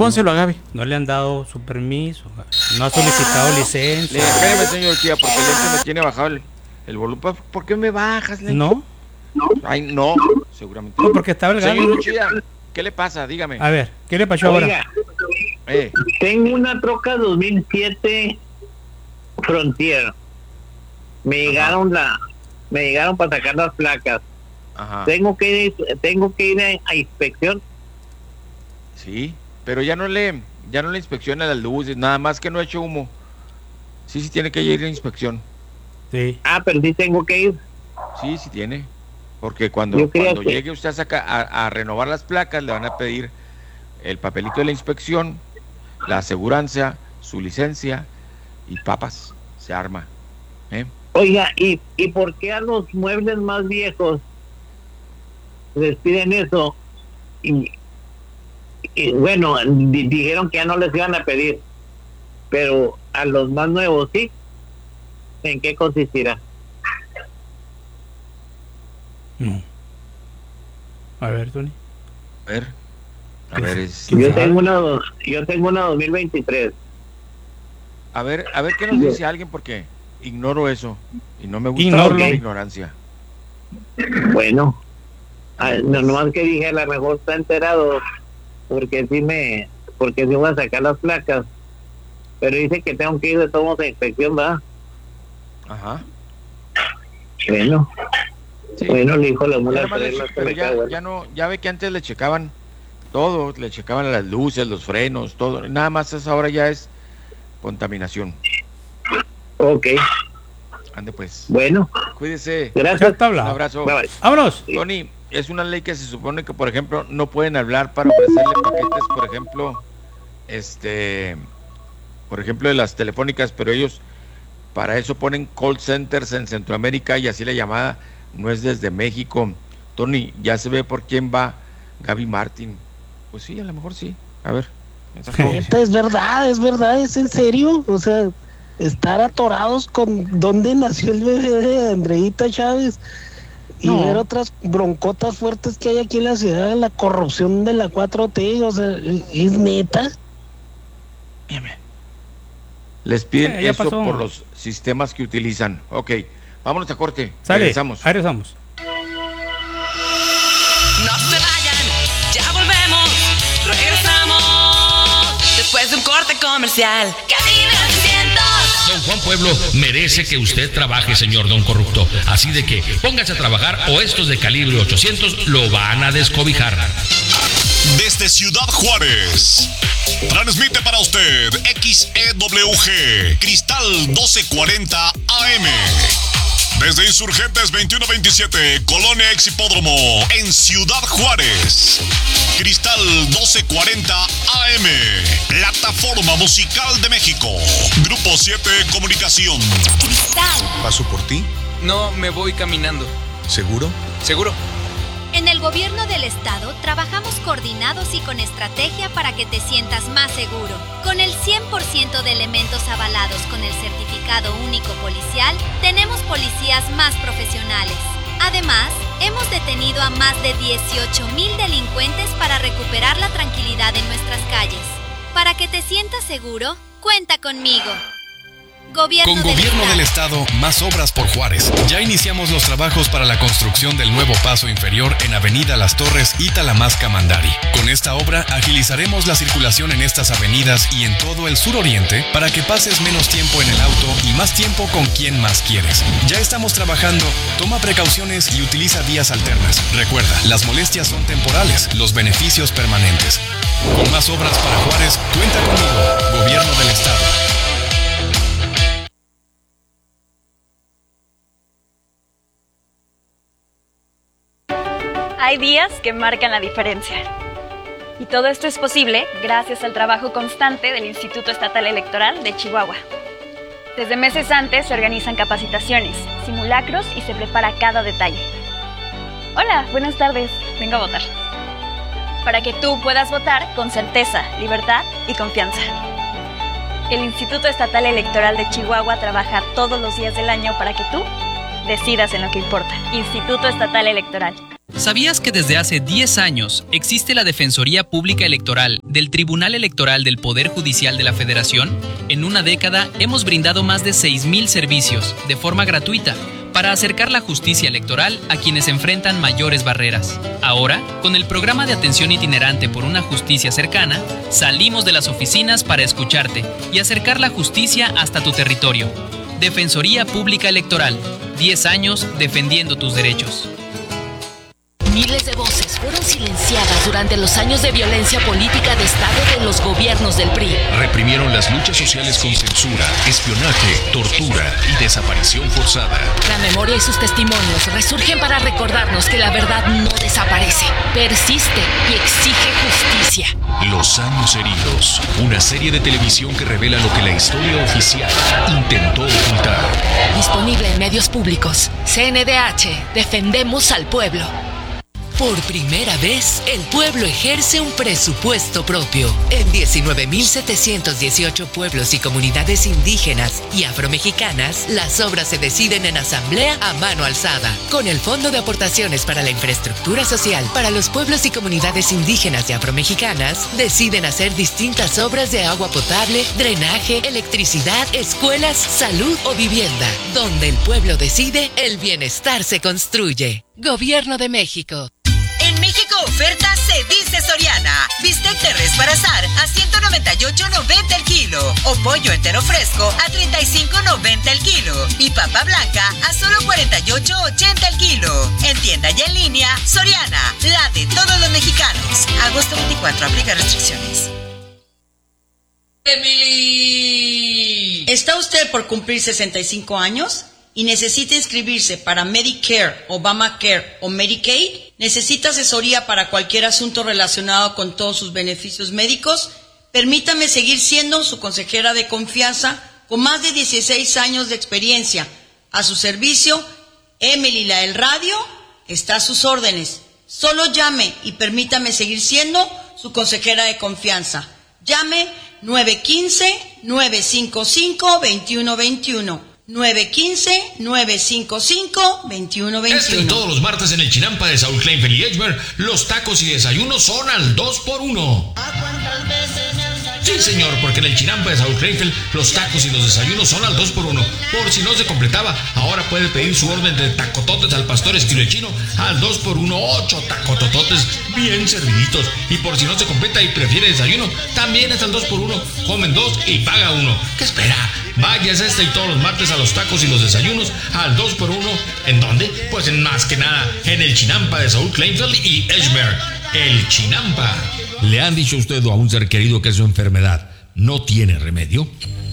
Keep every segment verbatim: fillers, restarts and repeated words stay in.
Pónselo a Gaby. No le han dado su permiso, no ha solicitado licencia. Le, espérame, señor Kia, porque el este me tiene bajado el, el volumen. ¿Por qué me bajas, Lencho? ¿No? Ay, no, seguramente. No, porque estaba el Gaby. Señor Chía, ¿qué le pasa? Dígame. A ver, ¿qué le pasó Oiga, ahora? Eh, tengo una troca dos mil siete Frontier. Me llegaron la, me llegaron para sacar las placas. ajá. Tengo que ir, tengo que ir a, a inspección. Sí, pero ya no le, ya no le inspecciona las luces, nada más que no ha hecho humo. Sí, sí tiene que ir a inspección. Sí. Ah, pero sí tengo que ir. Sí, sí tiene. Porque cuando, Yo creía cuando que- llegue usted a, sacar, a, a renovar las placas, le van a pedir el papelito de la inspección, la aseguranza, su licencia y papas. Se arma. ¿Eh? Oiga, ¿y, ¿y por qué a los muebles más viejos les piden eso? Y, y bueno, di- dijeron que ya no les iban a pedir, pero a los más nuevos sí. ¿En qué consistirá? No. A ver, Tony. A ver. A ¿Qué ver, es? es- ¿Quién Yo sabe? tengo una, do- yo tengo una dos mil veintitrés. a ver, a ver qué nos dice alguien porque ignoro eso y no me gusta Ignóralo. la ignorancia. Bueno, ah, no, nomás que dije, a lo mejor está enterado, porque sí me, porque sí voy a sacar las placas, pero dice que tengo que ir de todos modos a inspección, ¿va? Ajá. Bueno, Sí. bueno, le dijo la Ya, mula, nomás le pero no che- se pero me ya, cae, bueno. ya no, ya ve que antes le checaban todo, le checaban las luces, los frenos, todo. Nada más es ahora ya es contaminación. Ok, Ande pues. bueno, Cuídese. Ya gracias. está Un hablado. abrazo. Bye, bye. ¡Vámonos! Tony, es una ley que se supone que, por ejemplo, no pueden hablar para ofrecerle paquetes, por ejemplo, este, por ejemplo, de las telefónicas, pero ellos para eso ponen call centers en Centroamérica y así la llamada no es desde México. Tony, ya se ve por quién va Gaby Martín. Pues sí, a lo mejor sí. A ver. mensaje. Neta, es verdad, es verdad, es en serio. O sea, estar atorados con dónde nació el bebé de Andreita Chávez y No. ver otras broncotas fuertes que hay aquí en la ciudad, la corrupción de la cuatro T, o sea, es neta. Les piden Eh, ya eso pasó. por los sistemas que utilizan. Ok, vámonos a corte. Sale. Regresamos. Ahí regresamos. No se vayan, ya volvemos, regresamos después de un corte comercial. Cadena ochocientos. Don Juan Pueblo merece que usted trabaje, señor Don Corrupto. Así de que póngase a trabajar o estos de calibre ochocientos lo van a descobijar. Desde Ciudad Juárez, transmite para usted X E W G, Cristal doce cuarenta A M. Desde Insurgentes veintiuno veintisiete, Colonia Ex Hipódromo, en Ciudad Juárez. Cristal doce cuarenta A M, Plataforma Musical de México. Grupo siete Comunicación. ¿Paso por ti? No, me voy caminando. ¿Seguro? ¿Seguro? En el gobierno del estado trabajamos coordinados y con estrategia para que te sientas más seguro. Con el cien por ciento de elementos avalados con el certificado único policial, tenemos policías más profesionales. Además, hemos detenido a más de dieciocho mil delincuentes para recuperar la tranquilidad en nuestras calles. Para que te sientas seguro, cuenta conmigo. Gobierno Con del Gobierno Estado. del Estado, más obras por Juárez. Ya iniciamos los trabajos para la construcción del nuevo paso inferior en Avenida Las Torres y Talamasca Mandari. Con esta obra agilizaremos la circulación en estas avenidas y en todo el suroriente para que pases menos tiempo en el auto y más tiempo con quien más quieres. Ya estamos trabajando, toma precauciones y utiliza vías alternas. Recuerda, las molestias son temporales, los beneficios permanentes. Con más obras para Juárez, cuenta conmigo, Gobierno del Estado. Hay días que marcan la diferencia. Y todo esto es posible gracias al trabajo constante del Instituto Estatal Electoral de Chihuahua. Desde meses antes se organizan capacitaciones, simulacros y se prepara cada detalle. Hola, buenas tardes, vengo a votar. Para que tú puedas votar con certeza, libertad y confianza. El Instituto Estatal Electoral de Chihuahua trabaja todos los días del año para que tú decidas en lo que importa. Instituto Estatal Electoral. ¿Sabías que desde hace diez años existe la Defensoría Pública Electoral del Tribunal Electoral del Poder Judicial de la Federación? En una década hemos brindado más de seis mil servicios de forma gratuita para acercar la justicia electoral a quienes enfrentan mayores barreras. Ahora, con el programa de atención itinerante por una justicia cercana, salimos de las oficinas para escucharte y acercar la justicia hasta tu territorio. Defensoría Pública Electoral, diez años defendiendo tus derechos. Miles de voces fueron silenciadas durante los años de violencia política de Estado de los gobiernos del P R I. Reprimieron las luchas sociales con censura, espionaje, tortura y desaparición forzada. La memoria y sus testimonios resurgen para recordarnos que la verdad no desaparece, persiste y exige justicia. Los años heridos, una serie de televisión que revela lo que la historia oficial intentó ocultar. Disponible en medios públicos. C N D H, defendemos al pueblo. Por primera vez, el pueblo ejerce un presupuesto propio. En diecinueve mil setecientos dieciocho pueblos y comunidades indígenas y afromexicanas, las obras se deciden en asamblea a mano alzada. Con el Fondo de Aportaciones para la Infraestructura Social para los pueblos y comunidades indígenas y afromexicanas, deciden hacer distintas obras de agua potable, drenaje, electricidad, escuelas, salud o vivienda. Donde el pueblo decide, el bienestar se construye. Gobierno de México. En México oferta se dice Soriana. Bistec de res para asar a ciento noventa y ocho noventa el kilo. O pollo entero fresco a treinta y cinco noventa el kilo. Y papa blanca a solo cuarenta y ocho ochenta el kilo. En tienda y en línea, Soriana, la de todos los mexicanos. Agosto veinticuatro, aplica restricciones. Emily, ¿está usted por cumplir sesenta y cinco años? Y necesita inscribirse para Medicare, Obamacare o Medicaid? ¿Necesita asesoría para cualquier asunto relacionado con todos sus beneficios médicos? Permítame seguir siendo su consejera de confianza con más de dieciséis años de experiencia. A su servicio, Emily la del radio está a sus órdenes. Solo llame y permítame seguir siendo su consejera de confianza. Llame nueve uno cinco, nueve cinco cinco, dos uno dos uno. nueve uno cinco, nueve cinco cinco, dos uno dos uno. Este y todos los martes en el Chinampa de Saúl Kleinfeld y Edgemer, los tacos y desayunos son al dos por uno. Sí, señor, porque en el Chinampa de Saúl Kleinfeld, los tacos y los desayunos son al dos por uno. Por si no se completaba, ahora puede pedir su orden de tacototes al pastor estilo chino al dos por uno, ocho tacotototes bien serviditos. Y por si no se completa y prefiere desayuno, también es al dos por uno. Comen dos y paga uno. ¿Qué espera? Váyase este y todos los martes a los tacos y los desayunos al dos por uno. ¿En dónde? Pues en más que nada, en el Chinampa de Saúl Kleinfeld y Edgemer. El Chinampa. ¿Le han dicho a usted o a un ser querido que su enfermedad no tiene remedio?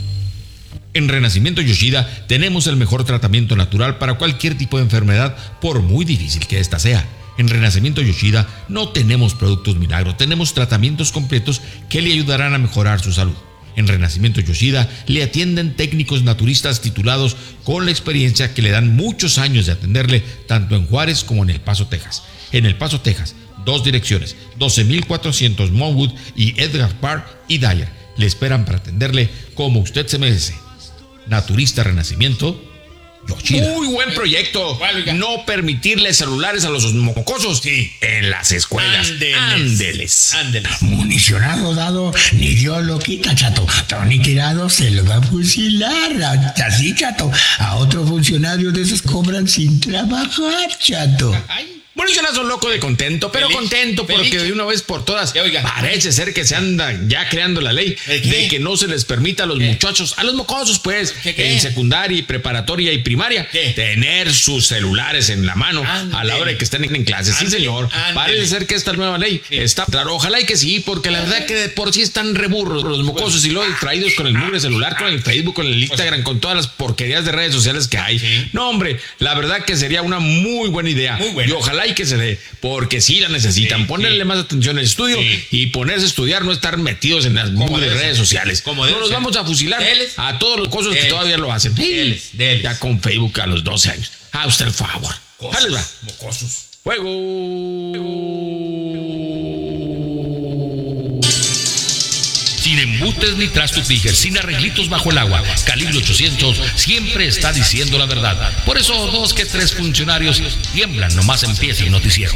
En Renacimiento Yoshida tenemos el mejor tratamiento natural para cualquier tipo de enfermedad, por muy difícil que ésta sea. En Renacimiento Yoshida no tenemos productos milagro, tenemos tratamientos completos que le ayudarán a mejorar su salud. En Renacimiento Yoshida le atienden técnicos naturistas titulados con la experiencia que le dan muchos años de atenderle tanto en Juárez como en El Paso, Texas. En El Paso, Texas, dos direcciones, doce mil cuatrocientos Monwood y Edgar Park y Dyer. Le esperan para atenderle como usted se merece. Naturista Renacimiento Yoshida. Muy buen proyecto. No permitirle celulares a los mocosos. Sí. En las escuelas. Ándeles. Ándeles. Municionado dado, ni Dios lo quita, chato. Tony tirado se lo va a fusilar. Así, chato. A otro funcionario de esos cobran sin trabajar, chato. Ay. Municionazo loco de contento, pero feliz, contento porque feliz. De una vez por todas parece ser que se anda ya creando la ley de que no se les permita a los ¿Qué? muchachos, a los mocosos pues, ¿Qué, qué? en secundaria, preparatoria y primaria, ¿Qué? tener sus celulares en la mano Ande. a la hora de que estén en clases. Ande. Sí, señor. Ande. Parece ser que esta nueva ley ¿Qué? está claro. Ojalá y que sí, porque la verdad que de por sí están reburros los mocosos y luego distraídos con el mugre celular, con el Facebook, con el Instagram, con todas las porquerías de redes sociales que hay. ¿Sí? No, hombre, la verdad que sería una muy buena idea. Muy buena. Y ojalá y que se dé, porque sí la necesitan. Sí, Ponerle sí. más atención al estudio sí. y ponerse a estudiar, no estar metidos en las mugres redes sociales. No nos ser. vamos a fusilar Deles. a todos los cosas que todavía lo hacen. Deles. Deles. Ya con Facebook a los doce años. A usted el favor. Dale, va. Mocosos. Fuego. Si Sin embutes ni trastos Tiger, sin arreglitos bajo el agua. Calibre ochocientos siempre está diciendo la verdad. Por eso dos que tres funcionarios tiemblan nomás empieza el noticiero.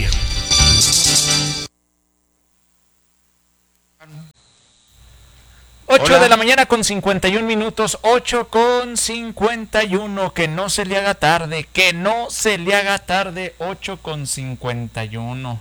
ocho de la mañana con cincuenta y un minutos, ocho con cincuenta y uno, que no se le haga tarde, que no se le haga tarde, ocho con cincuenta y uno.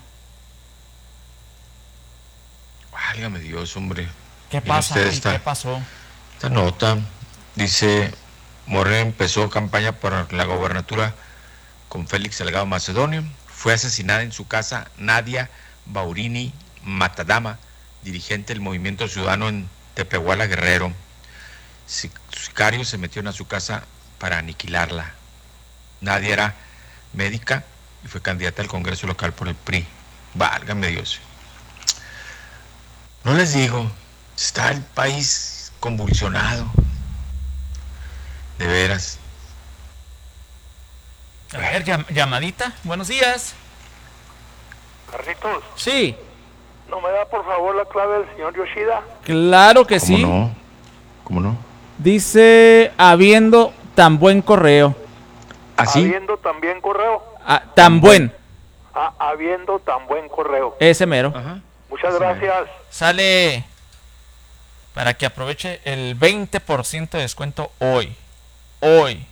Válgame Dios, hombre. ¿Qué Mire pasa? usted ¿Y esta- ¿Qué pasó? Esta nota dice, Morena empezó campaña por la gobernatura con Félix Salgado Macedonio. Fue asesinada en su casa Nadia Baurini Matadama, dirigente del Movimiento Ciudadano en Tepehuala, Guerrero. Sicarios se metieron a su casa para aniquilarla. Nadia era médica y fue candidata al Congreso local por el P R I. Válgame Dios. No les digo, está el país convulsionado. De veras. A ver, llam- llamadita. Buenos días. Carlitos, Sí, ¿no me da por favor la clave del señor Yoshida? Claro que sí. no? ¿Cómo no? Dice, habiendo tan buen correo. ¿Así? Habiendo también correo. Ah, tan buen. Ah, habiendo tan buen correo. Ese mero. Muchas gracias. Sale para que aproveche el veinte por ciento de descuento hoy. Hoy.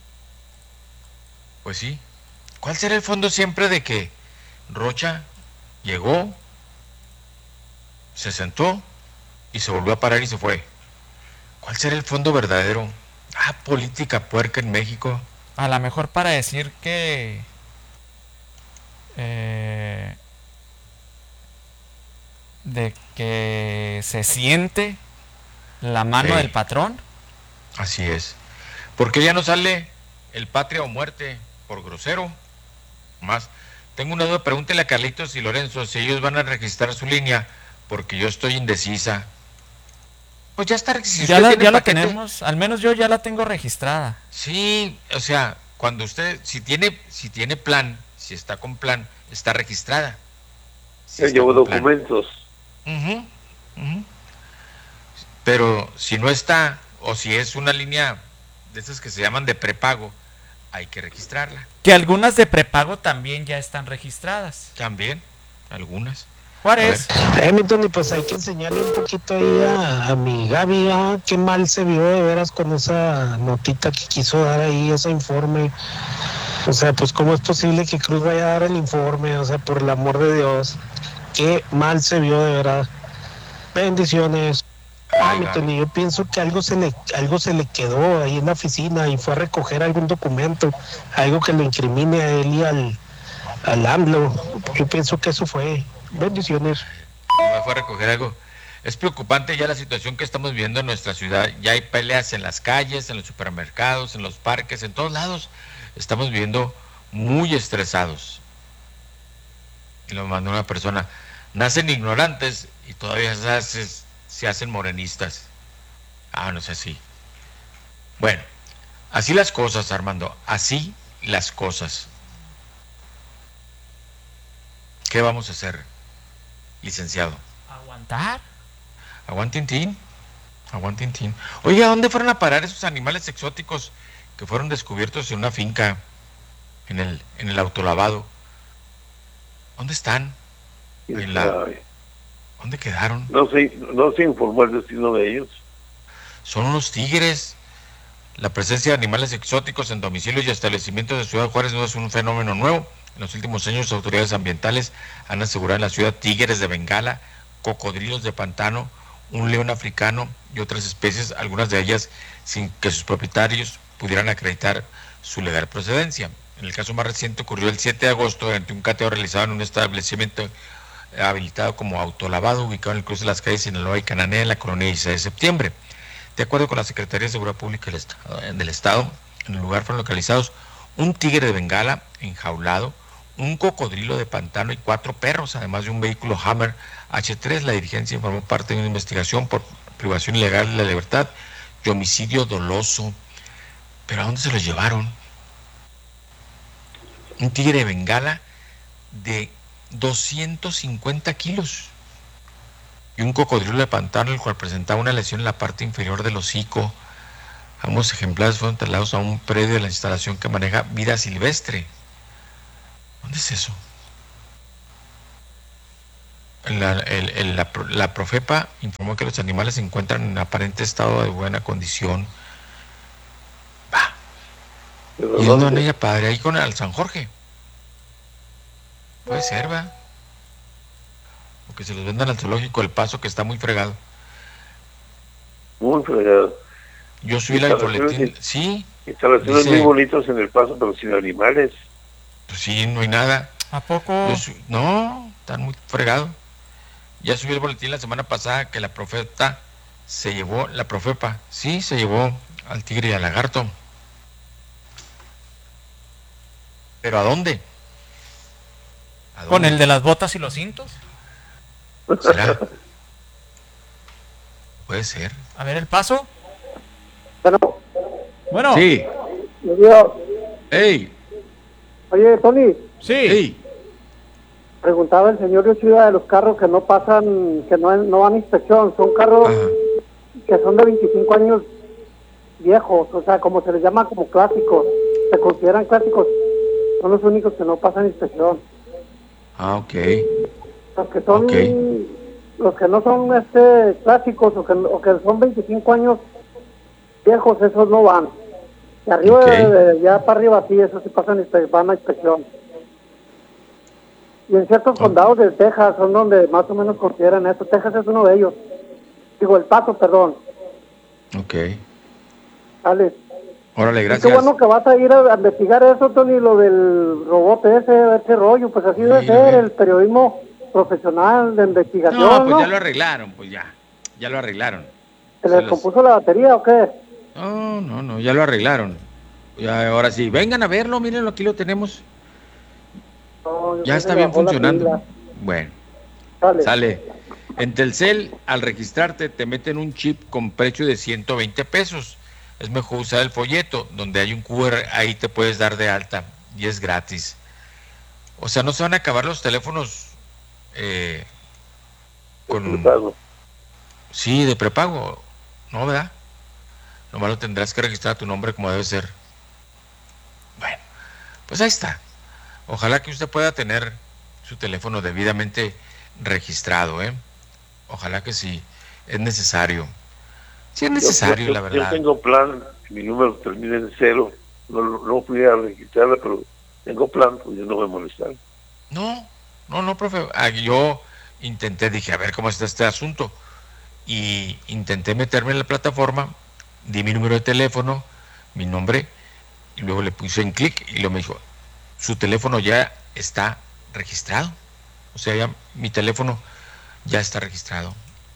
Pues sí. ¿Cuál será el fondo siempre de que Rocha llegó, se sentó y se volvió a parar y se fue? ¿Cuál será el fondo verdadero? Ah, política puerca en México. A lo mejor para decir que eh, de que se siente la mano Sí. del patrón. Así es. Porque ya no sale el patria o muerte por grosero. Más. Tengo una duda, pregúntele a Carlitos y Lorenzo si ellos van a registrar su línea, porque yo estoy indecisa. Pues ya está registrada. Ya la, ya la tenemos, al menos yo ya la tengo registrada. Sí, o sea, cuando usted, si tiene, si tiene plan, si está con plan, está registrada. Si Yo está llevo con plan. documentos. Ujú, ujú. Pero si no está, o si es una línea de esas que se llaman de prepago, hay que registrarla. Que algunas de prepago también ya están registradas. También, algunas. Juárez. Hamilton, y pues hay que enseñarle un poquito ahí a, a mi Gaby, ah, qué mal se vio de veras con esa notita que quiso dar ahí, ese informe. O sea, pues cómo es posible que Cruz vaya a dar el informe, o sea, por el amor de Dios, qué mal se vio de verdad. Bendiciones. Hamilton, y yo pienso que algo se le algo se le quedó ahí en la oficina y fue a recoger algún documento, algo que lo incrimine a él y al, al AMLO. Yo pienso que eso fue. Bendiciones. Me fue a recoger algo. Es preocupante ya la situación que estamos viviendo en nuestra ciudad. Ya hay peleas en las calles, en los supermercados, en los parques, en todos lados. Estamos viviendo muy estresados. Y lo mandó una persona. Nacen ignorantes y todavía se, hace, se hacen morenistas. Ah, no es así. Bueno, así las cosas, Armando. Así las cosas. ¿Qué vamos a hacer, licenciado? ¿Aguantar? Aguantintín, aguantintín. Oye, ¿a dónde fueron a parar esos animales exóticos que fueron descubiertos en una finca, en el, en el autolavado? ¿Dónde están? En la- ¿Dónde quedaron? No se, no se informó el destino de ellos. Son unos tigres. La presencia de animales exóticos en domicilios y establecimientos de Ciudad Juárez no es un fenómeno nuevo. En los últimos años, las autoridades ambientales han asegurado en la ciudad tigres de Bengala, cocodrilos de pantano, un león africano y otras especies, algunas de ellas sin que sus propietarios pudieran acreditar su legal procedencia. En el caso más reciente ocurrió el siete de agosto durante un cateo realizado en un establecimiento habilitado como autolavado ubicado en el cruce de las calles Sinaloa y Cananea en la colonia dieciséis de septiembre. De acuerdo con la Secretaría de Seguridad Pública del Estado, del Estado, en el lugar fueron localizados un tigre de Bengala enjaulado, un cocodrilo de pantano y cuatro perros, además de un vehículo Hammer H tres. La dirigencia informó parte de una investigación por privación ilegal de la libertad y homicidio doloso. ¿Pero a dónde se los llevaron? Un tigre de Bengala de doscientos cincuenta kilos. y un cocodrilo de pantano, el cual presentaba una lesión en la parte inferior del hocico. Ambos ejemplares fueron trasladados a un predio de la instalación que maneja vida silvestre. ¿Dónde es eso? La, el, el, la, la Profepa informó que los animales se encuentran en aparente estado de buena condición. Bah. ¿Y dónde en ella, padre? Ahí con el San Jorge. Puede ser, va. O que se los vendan al zoológico El Paso, que está muy fregado. Muy fregado. Yo subí la boletín. Sí. Instalaciones dice, muy bonitas en El Paso, pero sin animales. Pues sí, no hay nada. ¿A poco? Su, no, están muy fregados. Ya subí el boletín la semana pasada que la Profeta se llevó, la Profepa, sí, se llevó al tigre y al lagarto. ¿Pero a dónde? ¿A dónde? ¿Con el de las botas y los cintos? ¿Será? Puede ser. A ver, el paso. Bueno. Bueno. Sí. ¡Ey! Oye, Tony. Sí. Hey. Preguntaba el señor Yoshida de los carros que no pasan, que no, no van a inspección. Son carros Ajá. que son de veinticinco años viejos, o sea, como se les llama como clásicos. Se consideran clásicos. Son los únicos que no pasan inspección. Ah, ok. Los que son, okay. los que no son este clásicos o que, o que son veinticinco años viejos, esos no van. Y arriba, okay. de, de, ya para arriba, sí, esos sí pasan, van a inspección. Y en ciertos okay. condados de Texas son donde más o menos consideran eso. Texas es uno de ellos. Digo, El Paso, perdón. Ok. Dale. Órale, gracias. Y qué bueno que vas a ir a, a investigar eso, Tony, lo del robot ese, ese rollo. Pues así sí, debe ser el periodismo profesional de investigación, No, pues ¿no? ya lo arreglaron, pues ya. Ya lo arreglaron. ¿Se les compuso la batería o qué? No, no, no, ya lo arreglaron. Ya, ahora sí, vengan a verlo, mírenlo, aquí lo tenemos. No, ya está bien funcionando. Bueno, Sale. sale. En Telcel, al registrarte, te meten un chip con precio de ciento veinte pesos. Es mejor usar el folleto, donde hay un cu erre, ahí te puedes dar de alta y es gratis. O sea, no se van a acabar los teléfonos eh, con... Prepago. Sí, de prepago, ¿no, verdad? Nomás lo tendrás que registrar a tu nombre como debe ser. Bueno, pues ahí está. Ojalá que usted pueda tener su teléfono debidamente registrado, ¿eh? Ojalá que sí, es necesario. Sí es necesario, yo, yo, la verdad. Yo tengo plan, mi número termina en cero, no, no fui a registrarla, pero tengo plan, pues yo no voy a molestar. No, no, no, profe. Ah, yo intenté, dije, a ver cómo está este asunto. Y intenté meterme en la plataforma, di mi número de teléfono, mi nombre, y luego le puse en clic y luego me dijo, su teléfono ya está registrado. O sea, ya mi teléfono ya está registrado.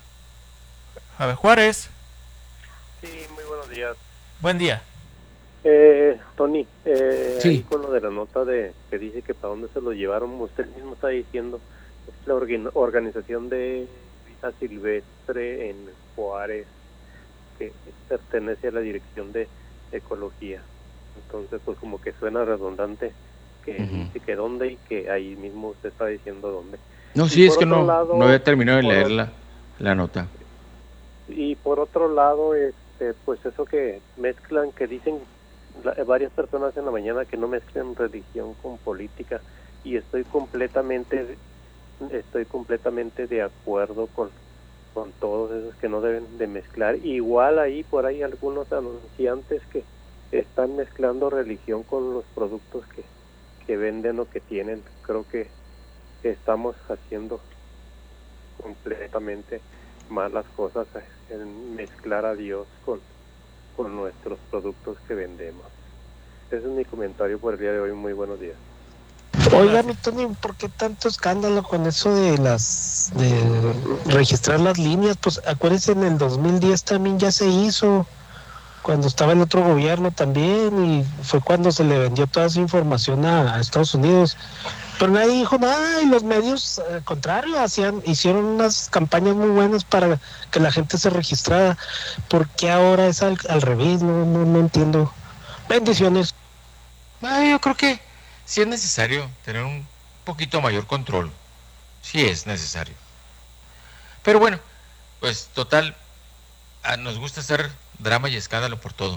A ver, Juárez. Sí, muy buenos días. Buen día. Eh, Tony, eh, sí. ahí con lo de la nota de que dice que para dónde se lo llevaron, usted mismo está diciendo, es la orga- organización de vida silvestre en Juárez, que pertenece a la Dirección de Ecología. Entonces, pues como que suena redundante que uh-huh. dice que dónde y que ahí mismo usted está diciendo dónde. No, sí, es que no, lado, no había terminado de leer la, la nota. Y por otro lado, este, pues eso que mezclan, que dicen la, varias personas en la mañana que no mezclen religión con política, y estoy completamente, estoy completamente de acuerdo con, con todos esos que no deben de mezclar. Igual ahí por ahí algunos anunciantes que están mezclando religión con los productos que, que venden o que tienen. Creo que estamos haciendo completamente malas cosas en mezclar a Dios con, con nuestros productos que vendemos. Ese es mi comentario por el día de hoy. Muy buenos días. Oiga, mi Tony, ¿por qué tanto escándalo con eso de las de registrar las líneas? Pues acuérdense, en el dos mil diez también ya se hizo, cuando estaba el otro gobierno también, y fue cuando se le vendió toda esa información a, a Estados Unidos. Pero nadie dijo nada, y los medios, al contrario, hacían, hicieron unas campañas muy buenas para que la gente se registrara. ¿Por qué ahora es al, al revés? No, no, no entiendo. Bendiciones. No, yo creo que sí es necesario tener un poquito mayor control. Sí es necesario. Pero bueno, pues total, a, nos gusta hacer drama y escándalo por todo.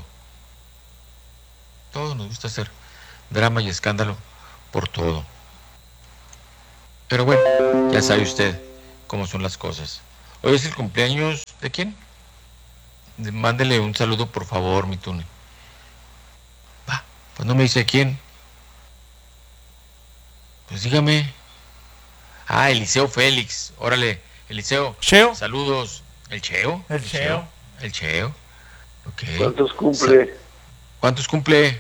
Todos nos gusta hacer drama y escándalo por todo. Pero bueno, ya sabe usted cómo son las cosas. Hoy es el cumpleaños ¿de quién? De, mándele un saludo, por favor, mi Tune. Va, pues no me dice quién. Pues dígame. Ah, Eliseo Félix. Órale, Eliseo. Cheo. Saludos. ¿El Cheo? El Cheo. El Cheo. Ok. ¿Cuántos cumple? ¿Cuántos cumple?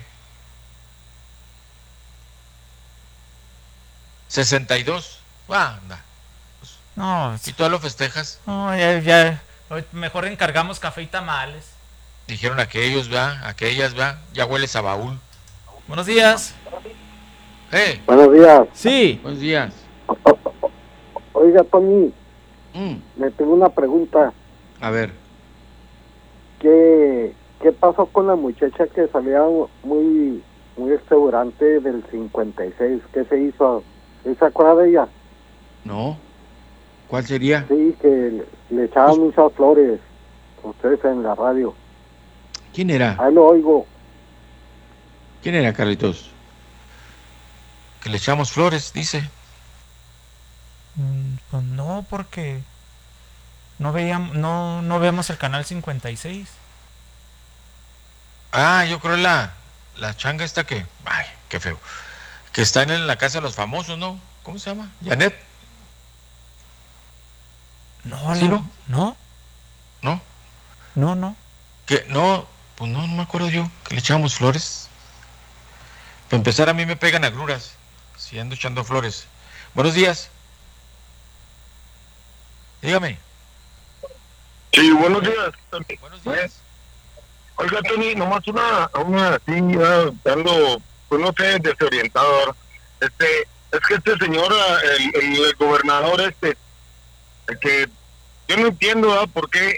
sesenta y dos. Ah, anda. Pues, no. ¿Y tú lo festejas? No, ya, ya. Hoy mejor encargamos café y tamales. Dijeron aquellos, ¿va? Aquellas, ¿va? Ya hueles a baúl. Buenos días. Hey. Buenos días. Sí. Buenos días. Oiga, Tony, mm. me tengo una pregunta. A ver. ¿Qué, qué pasó con la muchacha que salía muy muy exuberante del cincuenta y seis? ¿Qué se hizo? ¿Se acuerda de ella? No. ¿Cuál sería? Sí, que le, le echaban muchas flores ustedes en la radio. ¿Quién era? Ahí lo oigo. ¿Quién era, Carlitos? Que le echamos flores, dice. Mm, pues no, porque no veíamos, no, no vemos el canal cincuenta y seis. Ah, yo creo la, la changa esta que, ay, qué feo, que está en la casa de los famosos, ¿no? ¿Cómo se llama? ¿Janet? No, ¿Sí, no, no? no. ¿No? No, no. Que no, pues no, no me acuerdo yo, que le echábamos flores. Para empezar, a mí me pegan agruras si ando echando flores. Buenos días. Dígame. Sí, buenos días. Buenos días. Oiga, Tony, nomás una, una así, ya ando, pues no sé, desorientado ahora. Este, es que este señor, el, el, el gobernador este, el que yo no entiendo, ¿verdad? ¿Por qué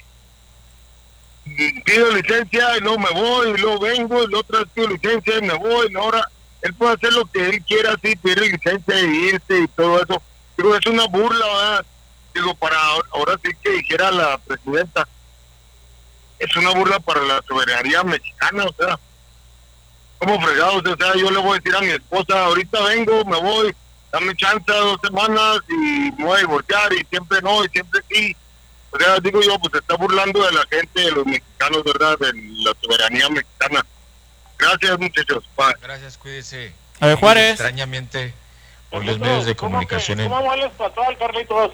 pido licencia y luego me voy, y luego vengo, y luego otra vez pido licencia y me voy, y ahora él puede hacer lo que él quiera, así, pedir licencia y irse y todo eso. Digo, es una burla, ¿verdad? Digo, para ahora sí que dijera la presidenta, es una burla para la soberanía mexicana, o sea, como fregados, o sea, yo le voy a decir a mi esposa, ahorita vengo, me voy, dame chance dos semanas y me voy a divorciar, y siempre no, y siempre sí. O sea, digo yo, pues se está burlando de la gente, de los mexicanos, ¿verdad?, de la soberanía mexicana. Gracias, muchachos. Bye. Gracias, cuídese. A ver, Juárez. Extrañamente, por los medios de comunicación. ¿Cómo va el estatal, Carlitos?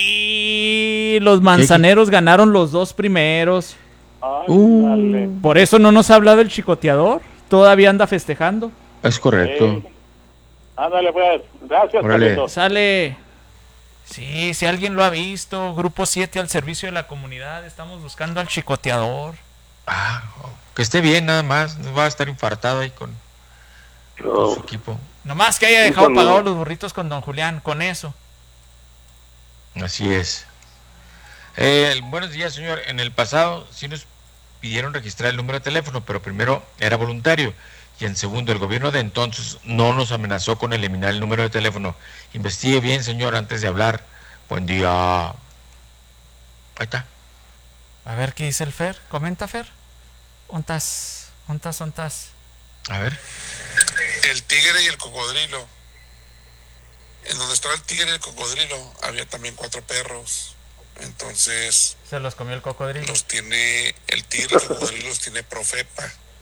Y los manzaneros ganaron los dos primeros. Ay, uh, por eso no nos ha hablado el chicoteador. Todavía anda festejando. Es correcto. Sí. Ándale, pues. Gracias, Órale. Carlitos. Sale. Sí, si alguien lo ha visto, Grupo siete al servicio de la comunidad, estamos buscando al chicoteador. Ah, que esté bien nada más, no va a estar infartado ahí con, no. con su equipo. Nomás que haya dejado pagados los burritos con don Julián, con eso. Así es. Eh, buenos días, señor. En el pasado sí nos pidieron registrar el número de teléfono, pero primero era voluntario. Y en segundo, el gobierno de entonces no nos amenazó con eliminar el número de teléfono. Investigue bien, señor, antes de hablar. Buen día. Ahí está. A ver qué dice el Fer. Comenta, Fer. ¿Ontas? ¿Ontas? ¿Ontas? A ver. El tigre y el cocodrilo. En donde estaba el tigre y el cocodrilo había también cuatro perros. Entonces... Se los comió el cocodrilo. Los tiene... El tigre y el cocodrilo los tiene Profepa,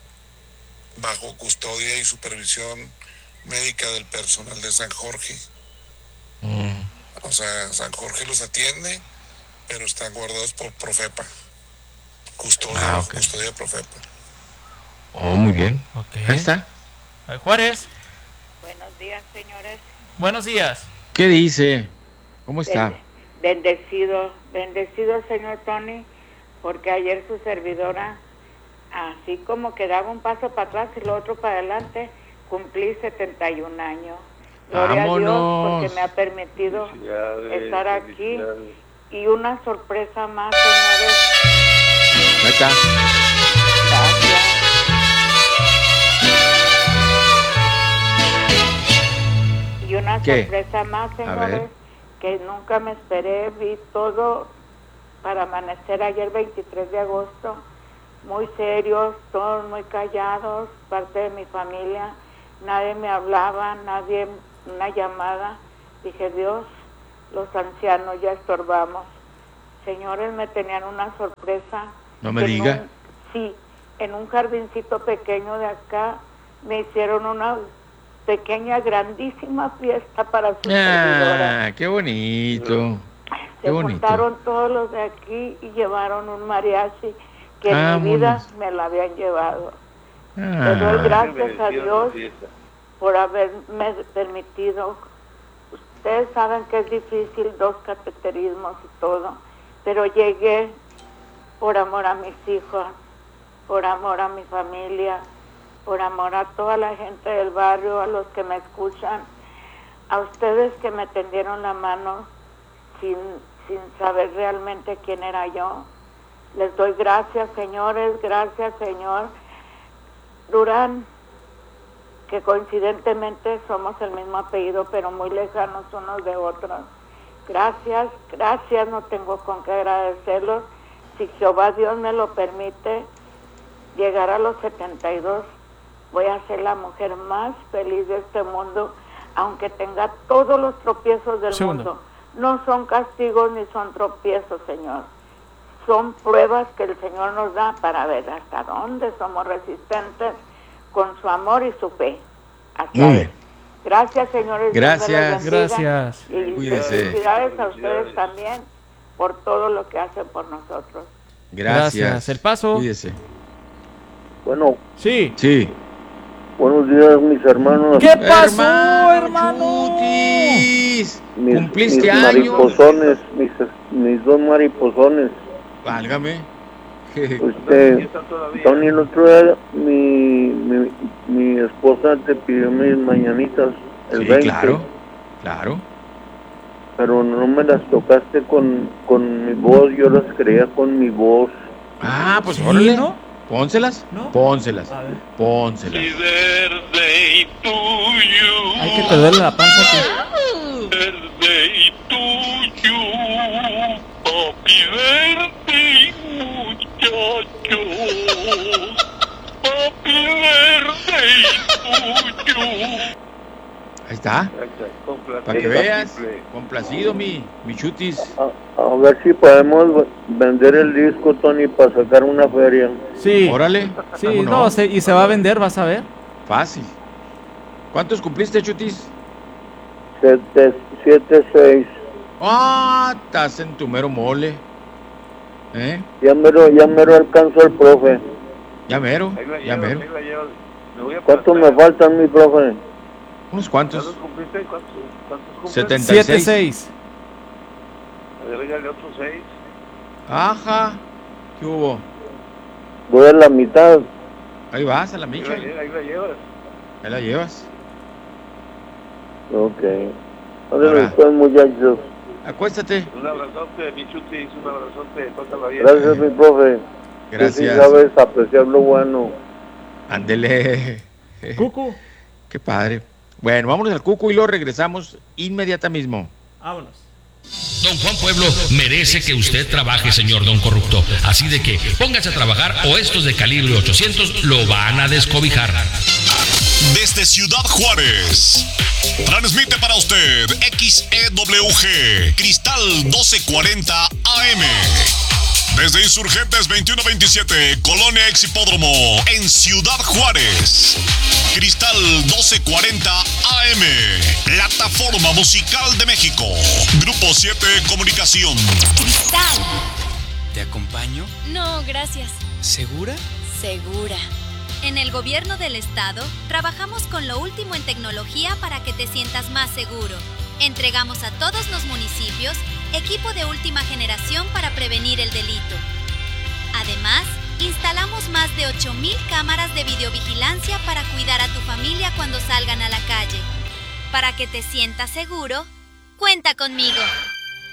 bajo custodia y supervisión médica del personal de San Jorge. Mm. O sea, San Jorge los atiende, pero están guardados por Profepa. Custodia, ah, okay. custodia Profepa. Oh, muy bien. Okay. Ahí está. Ay, Juárez. Buenos días, señores. Buenos días. ¿Qué dice? ¿Cómo está? Bendecido, bendecido el señor Tony, porque ayer su servidora, así como que daba un paso para atrás y lo otro para adelante, cumplí setenta y un años. Gloria ¡Vámonos! a Dios, porque me ha permitido estar aquí. Y una sorpresa más, señores. Ahí está. Gracias. Y una ¿Qué? sorpresa más, señores, que nunca me esperé. Vi todo para amanecer ayer veintitrés de agosto, muy serios, todos muy callados, parte de mi familia, nadie me hablaba, nadie, una llamada. Dije, Dios, los ancianos ya estorbamos. Señores, me tenían una sorpresa. No me diga. Un, sí, en un jardincito pequeño de acá me hicieron una pequeña, grandísima fiesta para su servidora. Ah, qué bonito. Se qué bonito. juntaron todos los de aquí y llevaron un mariachi que Ah, en mi vida monos. me la habían llevado. Ah. Le doy gracias a Dios por haberme permitido. Ustedes saben que es difícil, dos cateterismos y todo, pero llegué por amor a mis hijos, por amor a mi familia, por amor a toda la gente del barrio, a los que me escuchan, a ustedes que me tendieron la mano sin, sin saber realmente quién era yo. Les doy gracias, señores, gracias, Señor. Durán, que coincidentemente somos el mismo apellido, pero muy lejanos unos de otros. Gracias, gracias, no tengo con qué agradecerlos. Si Jehová Dios me lo permite, llegar a los setenta y dos, voy a ser la mujer más feliz de este mundo, aunque tenga todos los tropiezos del Segundo. mundo. No son castigos ni son tropiezos, Señor. Son pruebas que el Señor nos da para ver hasta dónde somos resistentes con su amor y su fe. Hasta Muy ahí. bien. Gracias, señores. Dios me los Gracias. bendiga. Gracias. Y Cuídese. felicidades a ustedes también por todo lo que hacen por nosotros. Gracias. Gracias. El paso. Cuídese. Bueno, Sí. Sí. buenos días, mis hermanos. ¿Qué pasó, Hermano hermano? Chutis. Mis, Cumpliste mis años. mariposones, mis, mis dos mariposones. Válgame. Este, Tony, el otro día mi, mi, mi esposa te pidió mis mañanitas el Sí, veinte, claro. Claro. pero no me las tocaste con, con mi voz, yo las creía con mi voz. Ah, pues Sí, órale. ¿no? Pónselas. ¿No? Pónselas. A ver. Pónselas. Verde y tuyo, Ay, que te duele la panza. Que... verde y tuyo, papi verde y muchacho, papi verde y tuyo. Ahí está. Para que veas. Complacido, mi, mi Chutis. A, a ver si podemos vender el disco, Tony, para sacar una feria. Sí. Órale. Sí, ¿Cómo no, se- y se va a vender, vas a ver. Fácil. ¿Cuántos cumpliste, Chutis? Siete, siete, seis. Ah, estás en tu mero mole. ¿Eh? Ya mero, ya mero alcanzó el profe. Ya mero, Ahí la ya llevas, mero. ahí la llevas. Me voy a ¿Cuántos me plantar. faltan, mi profe? Unos ¿Ya cuantos. los cumpliste? ¿Cuántos, cuántos cumples? setenta y siete seis. seis. Agrégale otros seis. Ajá. ¿Qué hubo? Voy a la mitad. Ahí vas, a la Ahí micha. la, lle- ahí la llevas. Ahí la llevas. Ok. Ahora. Ahora pues, muchachos. Acuéstate. Un abrazote, mi chutis, un abrazote, pásala bien. Gracias, mi profe. Gracias. Que sí sabes apreciar lo bueno. Ándele. Cucu. Qué padre. Bueno, vámonos al Cucu y luego regresamos inmediatamente mismo. Vámonos. Don Juan Pueblo merece que usted trabaje, señor Don Corrupto. Así de que póngase a trabajar o estos de calibre ochocientos lo van a descobijar. Desde Ciudad Juárez, transmite para usted X E W G, Cristal doce cuarenta A M. Desde Insurgentes veintiuno veintisiete, Colonia Ex Hipódromo, en Ciudad Juárez. Cristal doce cuarenta A M, Plataforma Musical de México. Grupo siete Comunicación. Cristal. ¿Te acompaño? No, gracias. ¿Segura? Segura. En el gobierno del estado, trabajamos con lo último en tecnología para que te sientas más seguro. Entregamos a todos los municipios equipo de última generación para prevenir el delito. Además, instalamos más de ocho mil cámaras de videovigilancia para cuidar a tu familia cuando salgan a la calle. Para que te sientas seguro, cuenta conmigo.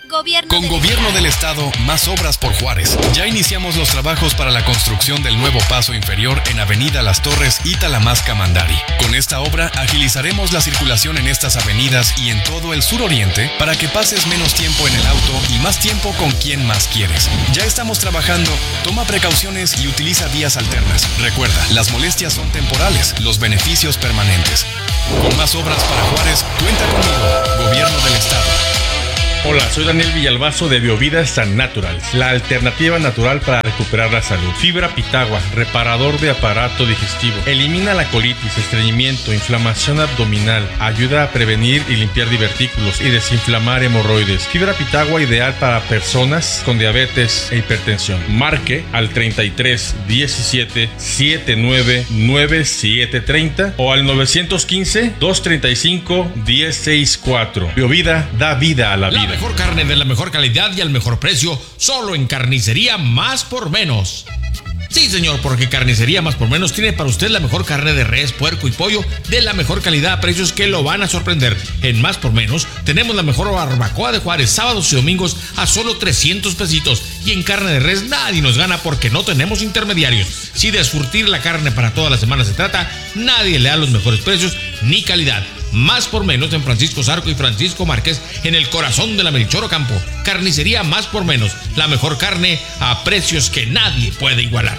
Gobierno Con del Gobierno Estado. del Estado, más obras por Juárez. Ya iniciamos los trabajos para la construcción del nuevo paso inferior en Avenida Las Torres y Talamasca Mandari. Con esta obra agilizaremos la circulación en estas avenidas y en todo el suroriente para que pases menos tiempo en el auto y más tiempo con quien más quieres. Ya estamos trabajando. Toma precauciones y utiliza vías alternas. Recuerda, las molestias son temporales, los beneficios permanentes. Con más obras para Juárez, cuenta conmigo, Gobierno del Estado. Hola, soy Daniel Villalbazo de Biovida San Naturals, la alternativa natural para recuperar la salud. Fibra Pitagua, reparador de aparato digestivo. Elimina la colitis, estreñimiento, inflamación abdominal. Ayuda a prevenir y limpiar divertículos y desinflamar hemorroides. Fibra Pitagua ideal para personas con diabetes e hipertensión. Marque al treinta y tres diecisiete setenta y nueve noventa y siete treinta o al nueve uno cinco dos treinta y cinco diez sesenta y cuatro. Biovida da vida a la vida. La mejor carne de la mejor calidad y al mejor precio, solo en Carnicería Más por Menos. Sí, señor, porque Carnicería Más por Menos tiene para usted la mejor carne de res, puerco y pollo de la mejor calidad a precios que lo van a sorprender. En Más por Menos tenemos la mejor barbacoa de Juárez, sábados y domingos a solo trescientos pesitos. Y en carne de res nadie nos gana porque no tenemos intermediarios. Si de surtir la carne para toda la semana se trata, nadie le da los mejores precios ni calidad. Más por Menos en Francisco Zarco y Francisco Márquez, en el corazón de la Melchor Ocampo. Carnicería Más por Menos, la mejor carne a precios que nadie puede igualar.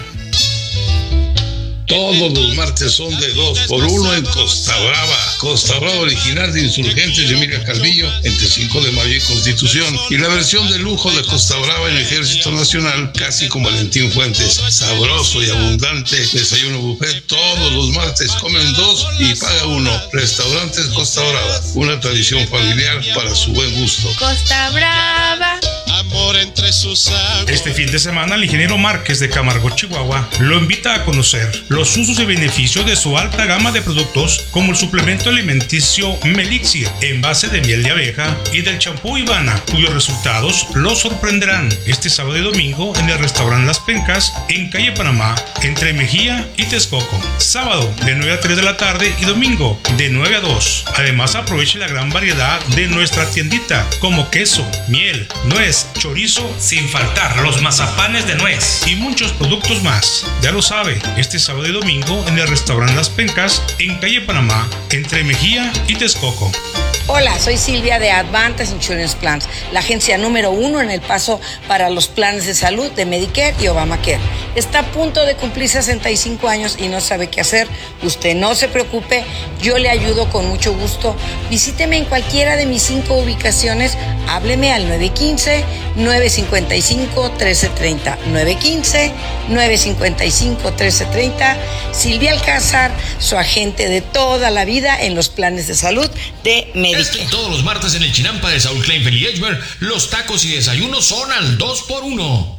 Todos los martes son de dos por uno en Costa Brava. Costa Brava original de Insurgentes de Emilia Calvillo, entre cinco de mayo y Constitución. Y la versión de lujo de Costa Brava en Ejército Nacional, casi con Valentín Fuentes. Sabroso y abundante desayuno buffet. Todos los martes comen dos y paga uno. Restaurantes Costa Brava, una tradición familiar para su buen gusto. Costa Brava. Amor entre sus aguas. Este fin de semana el ingeniero Márquez de Camargo, Chihuahua, lo invita a conocer los usos y beneficios de su alta gama de productos como el suplemento alimenticio Melixir en base de miel de abeja y del champú Ivana, cuyos resultados lo sorprenderán este sábado y domingo en el restaurante Las Pencas en calle Panamá entre Mejía y Texcoco. Sábado de nueve a tres de la tarde y domingo de nueve a dos. Además aproveche la gran variedad de nuestra tiendita como queso, miel, nuez, chorizo, sin faltar los mazapanes de nuez y muchos productos más. Ya lo sabe, este sábado y domingo en el restaurante Las Pencas en calle Panamá entre Mejía y Texcoco. Hola, soy Silvia de Advantage Insurance Plans, la agencia número uno en El Paso para los planes de salud de Medicare y Obamacare. Está a punto de cumplir sesenta y cinco años y no sabe qué hacer. Usted no se preocupe, yo le ayudo con mucho gusto. Visíteme en cualquiera de mis cinco ubicaciones. Hábleme al nueve uno cinco, nueve cinco cinco, uno tres tres cero. nueve uno cinco, nueve cinco cinco, uno tres tres cero. Silvia Alcázar, su agente de toda la vida en los planes de salud de Medicare. Es que todos los martes en el Chinampa de Saúl Kleinfeld y Edgemer, los tacos y desayunos son al dos por uno.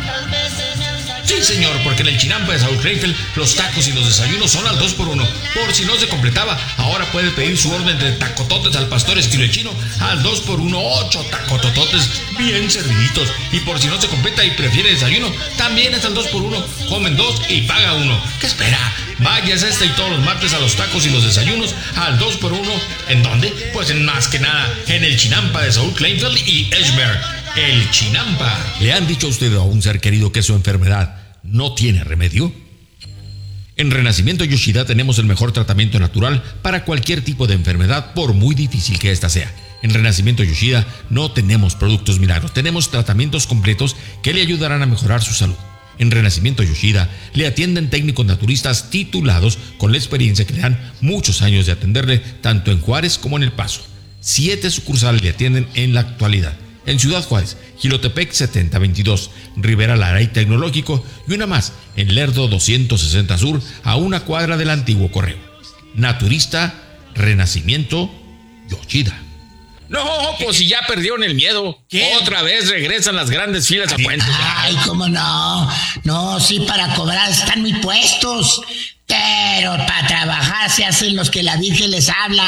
Sí, señor, porque en el Chinampa de Saúl Kleinfeld, los tacos y los desayunos son al dos por uno. Por si no se completaba, ahora puede pedir su orden de tacototes al pastor estilo chino al dos por uno, ocho tacotototes bien serviditos. Y por si no se completa y prefiere desayuno, también es al dos por uno. Comen dos y paga uno. ¿Qué espera? Váyase este y todos los martes a los tacos y los desayunos al dos por uno. ¿En dónde? Pues en más que nada, en el Chinampa de Saúl Kleinfeld y Edgemer. El Chinampa. ¿Le han dicho a usted o a un ser querido que su enfermedad no tiene remedio? En Renacimiento Yoshida tenemos el mejor tratamiento natural para cualquier tipo de enfermedad, por muy difícil que ésta sea. En Renacimiento Yoshida no tenemos productos milagros, tenemos tratamientos completos que le ayudarán a mejorar su salud. En Renacimiento Yoshida le atienden técnicos naturistas titulados con la experiencia que le dan muchos años de atenderle tanto en Juárez como en El Paso. Siete sucursales le atienden en la actualidad. En Ciudad Juárez, Jilotepec setenta veintidós, Rivera Lara y Tecnológico, y una más en Lerdo doscientos sesenta Sur, a una cuadra del antiguo correo. Naturista, Renacimiento, Yoshida. No, pues si ya perdieron el miedo. ¿Qué? Otra vez regresan las grandes filas a Puentes. Ay, cómo no. No, sí, para cobrar están muy puestos. Pero para trabajar se hacen los que la Virgen les habla.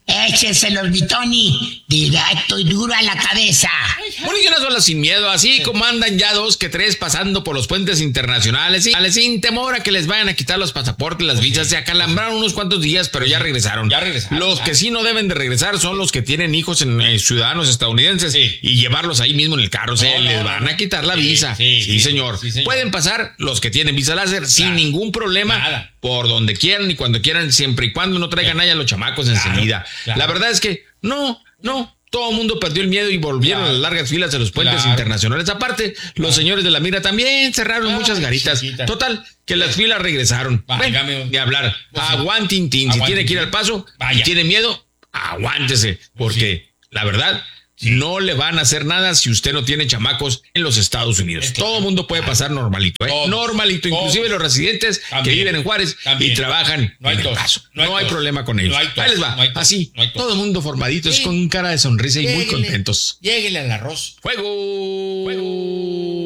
Écheselos, mi Tony, directo y duro a la cabeza. Ponen una sola sin miedo, así como andan ya dos que tres pasando por los puentes internacionales, y sin temor a que les vayan a quitar los pasaportes, las visas. Se acalambraron unos cuantos días, pero ya regresaron. Ya regresaron. Los que sí no deben de regresar son los que tienen hijos en eh, ciudadanos estadounidenses, sí, y llevarlos ahí mismo en el carro. No, se no, les van no. a quitar la sí, visa. Sí, sí, sí, señor. sí, señor. Pueden pasar los que tienen visa láser claro. sin ningún problema. Nada. Por donde quieran y cuando quieran, siempre y cuando no traigan ahí a los chamacos claro, enseguida. Claro. La verdad es que no, no, todo el mundo perdió el miedo y volvieron claro. a las largas filas de los puentes claro. internacionales. Aparte, claro. los señores de la mira también cerraron ah, muchas garitas. Chiquita. Total, que las filas regresaron. Bueno, de hablar. Pues aguantin, tin. Si tiene que ir al paso Vaya. y tiene miedo, aguántese. Porque sí. la verdad... Sí. No le van a hacer nada si usted no tiene chamacos en los Estados Unidos. Es Todo el mundo puede pasar normalito, ¿eh? Todo, Normalito, todo. Inclusive los residentes también, que viven en Juárez también. y trabajan no hay en el Paso. No hay, no hay problema con ellos. No hay Ahí les va, no hay Así, no hay todo el mundo formadito, es con cara de sonrisa y muy contentos. Lléguele al arroz. ¡Fuego! ¡Fuego!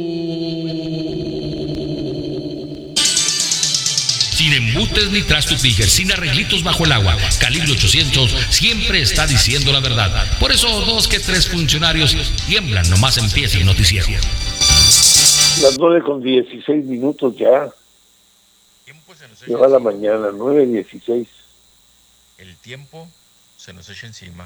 Sin embutes ni trastos Tiger, sin arreglitos bajo el agua. Calibre ochocientos siempre está diciendo la verdad. Por eso dos que tres funcionarios tiemblan nomás empieza el noticiero. Las nueve con dieciséis minutos ya. Ya va la mañana, nueve dieciséis. El tiempo se nos echa encima.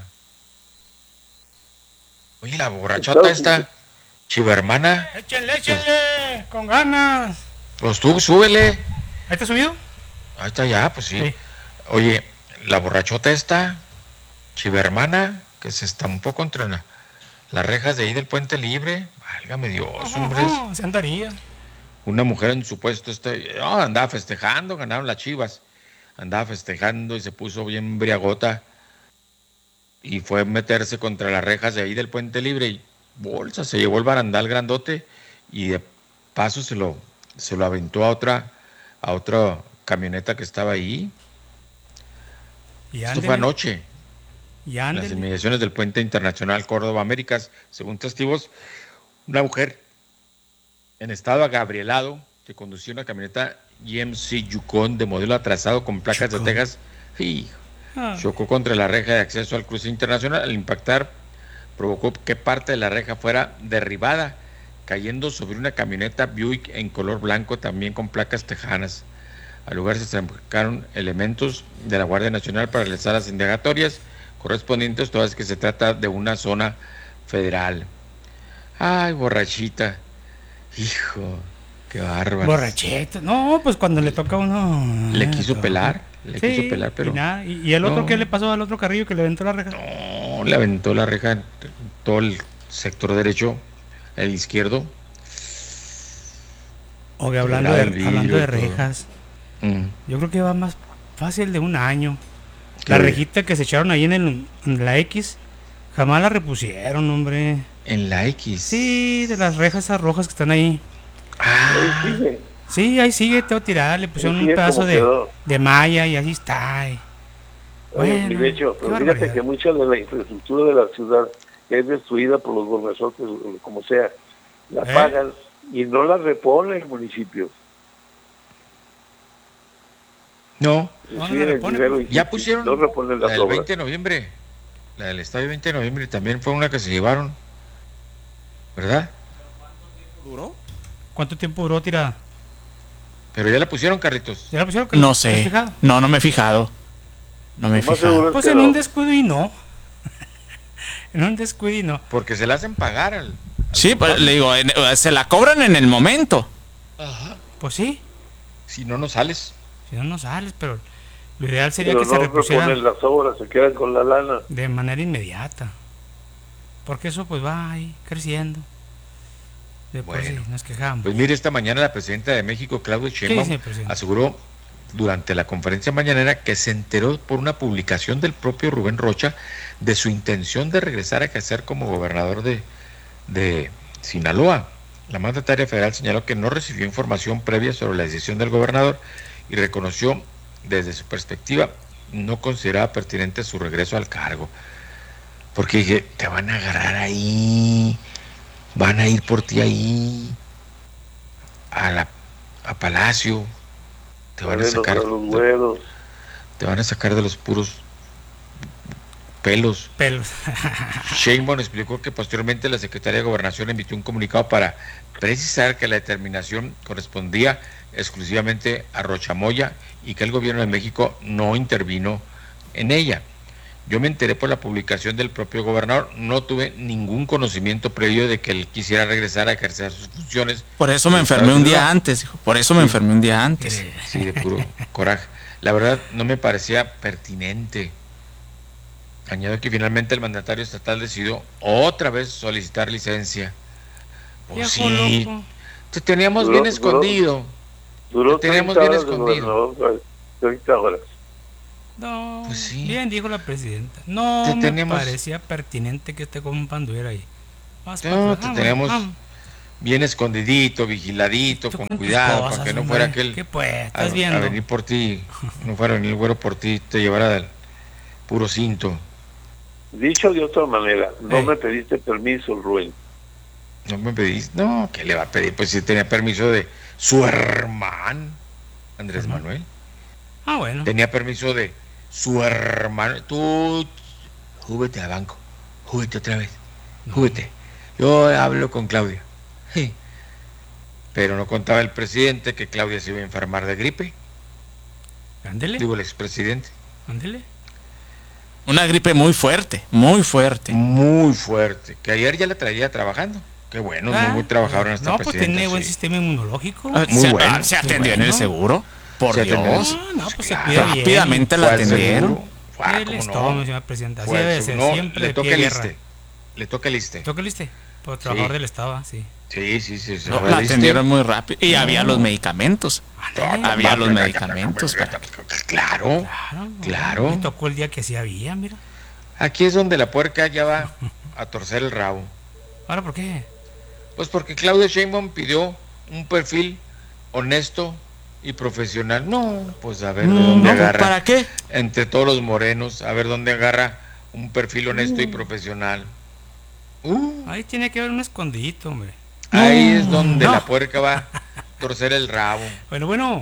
Oye, la borrachota esta, chiva hermana. Échenle, échenle, con ganas. Pues tú, súbele. ¿Ahí está subido? Ahí está ya, pues sí. sí. Oye, la borrachota esta, chiva hermana, que se estampó contra la, las rejas de ahí del Puente Libre. Válgame Dios, oh, hombre. Oh, se andaría. Una mujer en su puesto este, oh, andaba festejando, ganaron las Chivas. Andaba festejando y se puso bien briagota. Y fue a meterse contra las rejas de ahí del Puente Libre y bolsa, se llevó el barandal grandote y de paso se lo, se lo aventó a otra, a otra camioneta que estaba ahí. ¿Y Esto fue anoche. ¿Y en las inmediaciones del Puente Internacional Córdoba Américas, según testigos, una mujer en estado agabrielado que conducía una camioneta G M C Yukon de modelo atrasado con placas Chocó. de Texas y ah. chocó contra la reja de acceso al cruce internacional. Al impactar, provocó que parte de la reja fuera derribada, cayendo sobre una camioneta Buick en color blanco, también con placas tejanas. Al lugar se acercaron elementos de la Guardia Nacional para realizar las indagatorias correspondientes, todas que se trata de una zona federal. Ay, borrachita. Hijo, qué bárbaro. Borracheta. No, pues cuando le toca a uno... Le quiso no. pelar, le sí, quiso pelar, pero... Y, nada. ¿Y, y el otro no. qué le pasó al otro carrillo que le aventó la reja? No, le aventó la reja en todo el sector derecho, el izquierdo. Oye, hablando, de, vidrio, hablando de rejas, mm. yo creo que va más fácil de un año. La rejita que se echaron ahí en, el, en la X, jamás la repusieron, hombre. ¿En la X? Sí, de las rejas esas rojas que están ahí. Ah. Ahí sigue. Sí, ahí sigue, te voy a tirar, le pusieron un pedazo de, de malla y así está. Y... Bueno, y de hecho, pero fíjate que mucha de la infraestructura de la ciudad es destruida por los gorresotes, como sea, la ¿Eh? pagan y no la repone el municipio. No, no, no repone, ya pusieron no reponen las la del obras. veinte de noviembre, la del estadio veinte de noviembre también fue una que se llevaron, ¿verdad? ¿Duró? ¿Cuánto tiempo duró tirada? Pero ya la pusieron, Carlitos. ¿Ya la pusieron, Carlitos? No sé, no, no me he fijado. No me he fijado. Pues en no. un descuido y no. En un descuido y no. Porque se la hacen pagar al... al sí, pues, le digo, en, se la cobran en el momento. Ajá. Pues sí. Si no, no sales. Si no, no sales, pero lo ideal sería pero que no se repusiera las obras, se quedan con la lana. De manera inmediata. Porque eso pues va ahí creciendo. Después bueno, sí, nos quejamos. Pues mire, esta mañana la presidenta de México, Claudia Sheinbaum, aseguró durante la conferencia mañanera que se enteró por una publicación del propio Rubén Rocha de su intención de regresar a ejercer como gobernador de, de Sinaloa. La mandataria federal señaló que no recibió información previa sobre la decisión del gobernador y reconoció desde su perspectiva no consideraba pertinente su regreso al cargo. Porque dije, te van a agarrar ahí, van a ir por ti ahí, a la a Palacio, te van a sacar, te, te van a sacar de los puros pelos. Pelos. Sheinbaum explicó que posteriormente la Secretaría de Gobernación emitió un comunicado para precisar que la determinación correspondía exclusivamente a Rochamoya y que el gobierno de México no intervino en ella. Yo me enteré por la publicación del propio gobernador, no tuve ningún conocimiento previo de que él quisiera regresar a ejercer sus funciones. Por eso me enfermé un día antes, hijo. Por eso me enfermé un día antes. Sí, de puro coraje. La verdad no me parecía pertinente. Añado que finalmente el mandatario estatal decidió otra vez solicitar licencia. Pues sí, te teníamos duró, bien escondido. Duró te teníamos bien escondido. treinta horas. No, pues sí. Bien dijo la presidenta. No te me teníamos... parecía pertinente que este compa anduviera ahí. Más no, te vamos, teníamos vamos. bien escondidito, vigiladito, con, con cuidado, cosas, para que no hombre. fuera aquel ¿Qué pues? ¿Estás a, viendo? a venir por ti, no fuera a venir el güero por ti, te llevara del puro cinto. Dicho de otra manera, no Ey. me pediste permiso, Rubén. No me pediste, no, ¿qué le va a pedir? Pues si tenía permiso de su hermano, Andrés uh-huh. Manuel. Ah, bueno. Tenía permiso de su hermano. Tú, júbete a banco, júbete otra vez, no. júbete. Yo hablo con Claudia. Sí. Pero no contaba el presidente que Claudia se iba a enfermar de gripe. Ándele. Digo, el expresidente. Ándele. Una gripe muy fuerte, muy fuerte. Muy fuerte. Que ayer ya la traía trabajando. Qué bueno, ah, muy, muy trabajadora esta no, presidenta. No, pues tiene buen sí. sistema inmunológico. Ah, muy se, bueno. Ah, se atendió bueno. en el seguro. Por se Dios. No, no, pues claro. se cuida bien. Rápidamente la atendieron. Ah, el estómago, señora presidenta. Así Fue debe su, ser, no, siempre le de toca pie el guerra. liste. Le toca el liste. ¿Toca el liste? Por trabajador sí. del Estado, sí. Sí, sí, sí. sí no, la atendieron muy rápido. Y no. había los medicamentos. Ah, había los medicamentos. Claro, claro. claro. Me tocó el día que sí había, mira. Aquí es donde la puerca ya va a torcer el rabo. ¿Ahora por qué? Pues porque Claudia Sheinbaum pidió un perfil honesto y profesional. No, pues a ver de dónde no, agarra. ¿Para qué? Entre todos los morenos, a ver dónde agarra un perfil honesto uh. y profesional. Uh. Ahí tiene que haber un escondidito, hombre. Ahí no, es donde no. la puerca va a torcer el rabo. Bueno, bueno.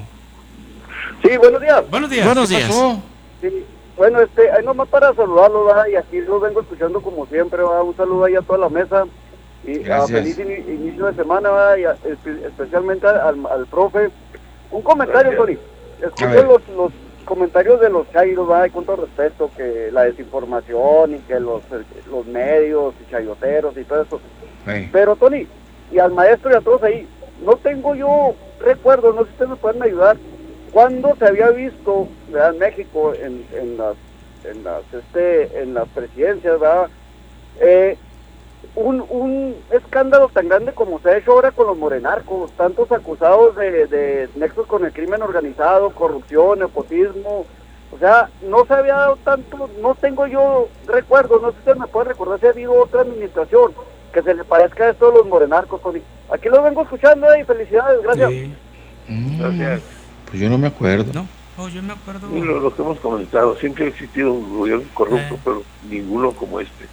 Sí, buenos días. Buenos días. Buenos días. Sí. Bueno, este, ahí nomás para saludarlo, ¿verdad? Y aquí lo vengo escuchando como siempre, ¿verdad? Un saludo ahí a toda la mesa. Y a feliz in inicio de semana, ¿verdad? Y a, espe especialmente al, al profe. Un comentario, Tony. Escuché los, los comentarios de los chairos, ¿verdad? Y con todo respeto, que la desinformación y que los, los medios y chayoteros y todo eso. Sí. Pero, Tony, y al maestro y a todos ahí, no tengo yo recuerdo, no sé si ustedes me pueden ayudar. ¿Cuándo se había visto, ¿verdad? En México, en, en las en las este en las presidencias, ¿verdad? Eh, un, un escándalo tan grande como se ha hecho ahora con los morenarcos, tantos acusados de, de nexos con el crimen organizado, corrupción, nepotismo, o sea, no se había dado tanto, no tengo yo recuerdos, no sé si usted me puede recordar si ha habido otra administración que se le parezca a esto de los morenarcos, Tony. Aquí lo vengo escuchando, ¿eh? Y felicidades, gracias. Sí. Mm, Gracias. Pues yo no me acuerdo. No, oh, yo me acuerdo. Sí, lo, lo que hemos comentado, siempre ha existido un gobierno corrupto, eh. pero ninguno como este.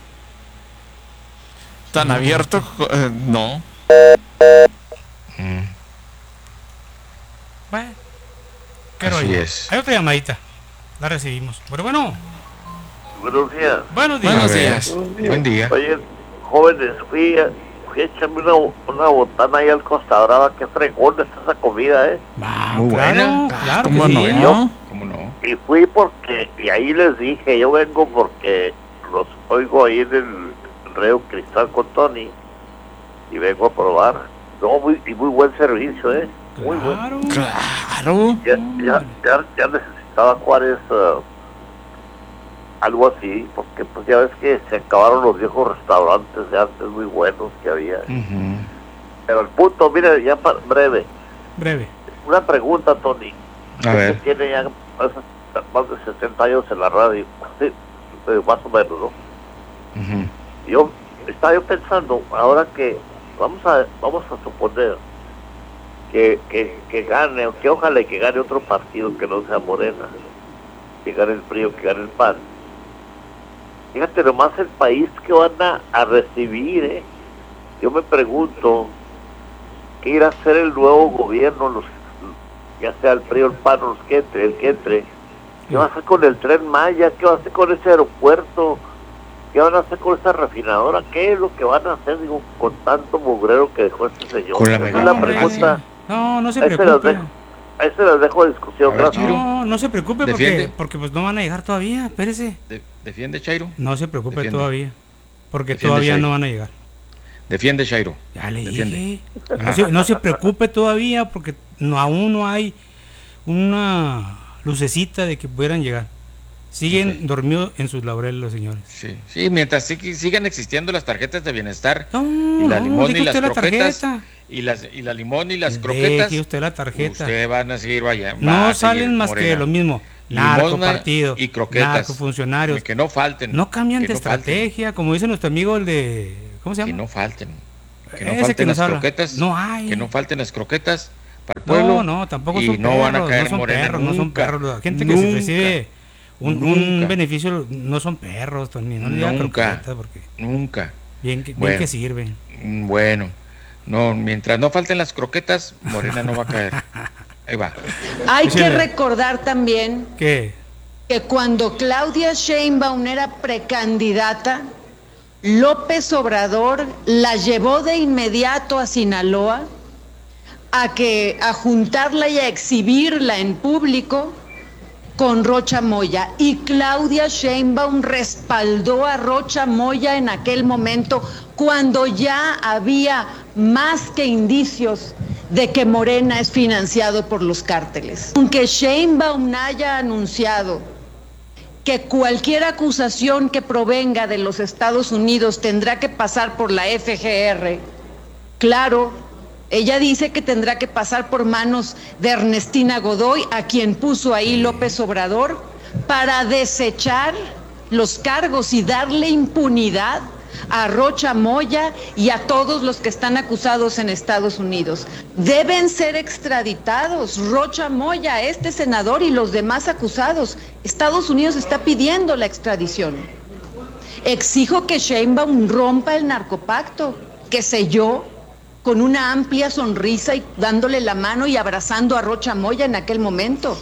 Tan abierto, eh, no. Mm. Bueno, qué Así rollo. es. Hay otra llamadita. La recibimos. Pero bueno. Buenos días. Buenos días. Buenos días. Buenos días. Buen día. Oye, jóvenes, fui a, fui a echarme una, una botana ahí al Costa Brava. Qué fregón está esa comida, ¿eh? Ah, Muy claro, buena. claro. ¿Cómo que no? sí. ¿No? ¿Cómo no? Y fui porque, y ahí les dije, yo vengo porque los oigo ahí en el Río Cristal con Tony y vengo a probar. No, muy, y muy buen servicio, ¿eh? Muy Claro. bueno. Claro. Ya, ya, ya, ya necesitaba Juárez uh, algo así, porque pues ya ves que se acabaron los viejos restaurantes de antes muy buenos que había. Uh-huh. Pero el punto, mire, ya para, breve. Breve. Una pregunta, Tony. A ver. Que tiene ya más, más de sesenta años en la radio, sí, más o menos, ¿no? Uh-huh. Yo estaba yo pensando, ahora que vamos a vamos a suponer que, que, que gane, que ojalá que gane otro partido que no sea Morena, que gane el P R I o que gane el P A N. Fíjate nomás el país que van a, a recibir, ¿eh? Yo me pregunto, ¿qué irá a hacer el nuevo gobierno, los, ya sea el P R I o el P A N, los que entre, el que entre? ¿Qué va a hacer con el Tren Maya? ¿Qué va a hacer con ese aeropuerto? ¿Qué van a hacer con esa refinadora? ¿Qué es lo que van a hacer, digo, con tanto mugrero que dejó este señor? Con la Esa mega- es la pregunta. No, no se Ahí se las preocupe. dejo, ahí se las dejo a discusión. Gracias. No, no se preocupe porque, Defiende. porque pues no van a llegar todavía, espérese. De- ¿Defiende, Chairo? No se preocupe Defiende. todavía, porque Defiende, todavía Chairo. no van a llegar. Defiende, Chairo. Ya le Defiende. dije. No se, no se preocupe todavía porque no, aún no hay una lucecita de que pudieran llegar. Siguen Ok. dormidos en sus laureles los señores. Sí, sí, mientras sig- sigan existiendo las tarjetas de bienestar No, y la no, limón y deje las usted la croquetas tarjeta. y las y la limón y las croquetas, Deje usted la tarjeta. usted van a seguir vaya. va No a salen seguir más Morena. que lo mismo. Narco Limosna partido, y croquetas. narco funcionarios. Que no falten. No cambian que de no falten, estrategia, como dice nuestro amigo el de ¿cómo se que llama? no falten. Que no Ese falten que nos las habla. croquetas. No hay. Que no falten las croquetas para el pueblo. No, no, tampoco y son no perros, van a caer no son Morena perros, no son nunca, perros. La gente que nunca, se recibe un, un nunca. beneficio no son perros, Tony, no le diga Nunca, croqueta porque nunca. bien que, bien Bueno. que sirven. Mm, Bueno, no, mientras no falten las croquetas, Morena no va a caer. Ahí va. Hay Sí, que señora. recordar también ¿Qué? que cuando Claudia Sheinbaum era precandidata, López Obrador la llevó de inmediato a Sinaloa a que a juntarla y a exhibirla en público con Rocha Moya, y Claudia Sheinbaum respaldó a Rocha Moya en aquel momento cuando ya había más que indicios de que Morena es financiado por los cárteles. Aunque Sheinbaum haya anunciado que cualquier acusación que provenga de los Estados Unidos tendrá que pasar por la F G R, claro, ella dice que tendrá que pasar por manos de Ernestina Godoy, a quien puso ahí López Obrador, para desechar los cargos y darle impunidad a Rocha Moya y a todos los que están acusados en Estados Unidos. Deben ser extraditados Rocha Moya, este senador y los demás acusados. Estados Unidos está pidiendo la extradición. Exijo que Sheinbaum rompa el narcopacto que selló con una amplia sonrisa y dándole la mano y abrazando a Rocha Moya en aquel momento.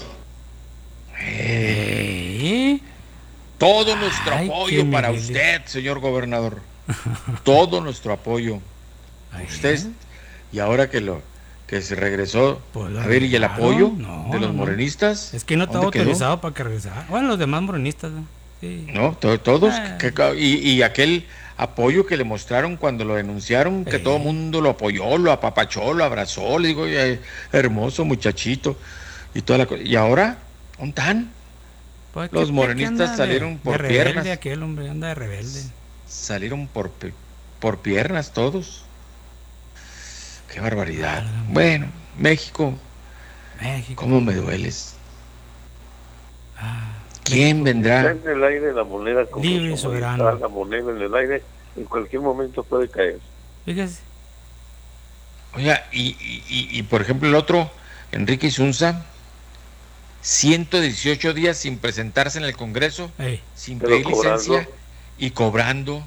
Eh, Todo nuestro Ay, apoyo qué para Miguel. usted, señor gobernador. Todo nuestro apoyo. Usted, y ahora que lo que se regresó, Pues, a ver, ¿y el claro, apoyo no, de los no. morenistas? Es que no estaba ¿Dónde quedó? autorizado para que regresara. Bueno, los demás morenistas, ¿no? Sí. No, to- todos. Ah. que- que- y, y aquel apoyo que le mostraron cuando lo denunciaron, que Eh. todo el mundo lo apoyó, lo apapachó, lo abrazó, le digo, "Ay, hermoso muchachito", y toda la cosa. Y ahora, ¿dónde están? Pues, Los ¿qué- morenistas qué anda de- salieron por de rebelde piernas. aquel hombre, anda de rebelde. Salieron por, pe- por piernas todos. Qué barbaridad. Bueno, México, México. ¿cómo me dueles? Ah, ¿Quién vendrá? Está en el aire la moneda como Libre y como soberano. está la moneda en el aire, en cualquier momento puede caer. Fíjese. Oiga, y, y, y- y, por ejemplo el otro, Enrique Isunza, ciento dieciocho días sin presentarse en el Congreso, Ey. sin Pero pedir licencia cobrando. y cobrando.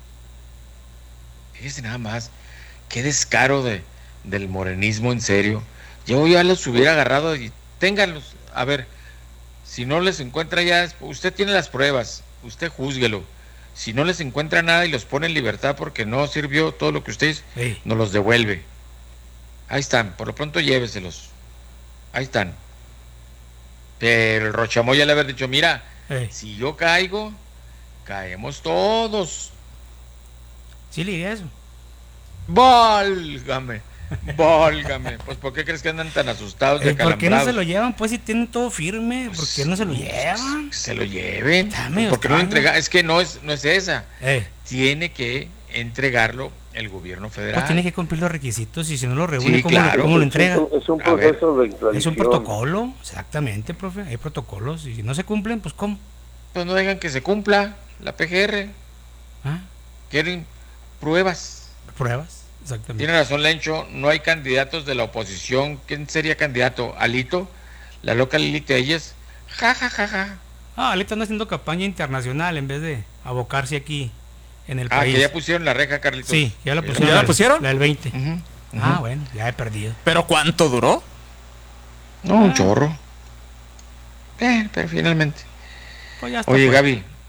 Fíjese nada más, qué descaro de, del morenismo, en serio. Yo ya los hubiera agarrado y ténganlos, a ver, si no les encuentra ya, usted tiene las pruebas, usted júzguelo. Si no les encuentra nada y los pone en libertad porque no sirvió todo lo que ustedes, Ey. nos los devuelve. Ahí están, por lo pronto lléveselos. Ahí están. Pero el Rochamoya le haber dicho, mira, Ey. si yo caigo, caemos todos. Sí le diría eso. Válgame, válgame. Pues ¿por qué crees que andan tan asustados de Eh, ¿Por qué no se acalambrados? lo llevan? Pues si tienen todo firme, ¿por qué no se lo llevan? Que se lo lleven. Está medio Porque no extraño. entrega, es que no es, no es esa. Eh, Tiene que entregarlo el gobierno federal. pues tiene que cumplir los requisitos y si no lo reúne, Sí, ¿cómo, claro. lo, cómo lo Es entrega? un, es un A ver. proceso de extradición. Es un protocolo, exactamente, profe. Hay protocolos y si no se cumplen, pues ¿cómo? Pues no dejan que se cumpla la P G R. ¿Ah? Quieren pruebas. Pruebas, exactamente. Tiene razón Lencho, no hay candidatos de la oposición. ¿Quién sería candidato? ¿Alito? ¿La loca Lili Telles? Ja, ja, ja, ja. Ah, ahorita anda haciendo campaña internacional en vez de abocarse aquí en el Ah, país. que ya pusieron la reja, Carlitos. Sí, ya la pusieron. ¿Ya la pusieron? La del veinte. Ujú, ujú. Ah, bueno, ya he perdido. ¿Pero cuánto duró? No, un chorro. Eh, pero finalmente. Pues ya está. Oye, pues. Gaby,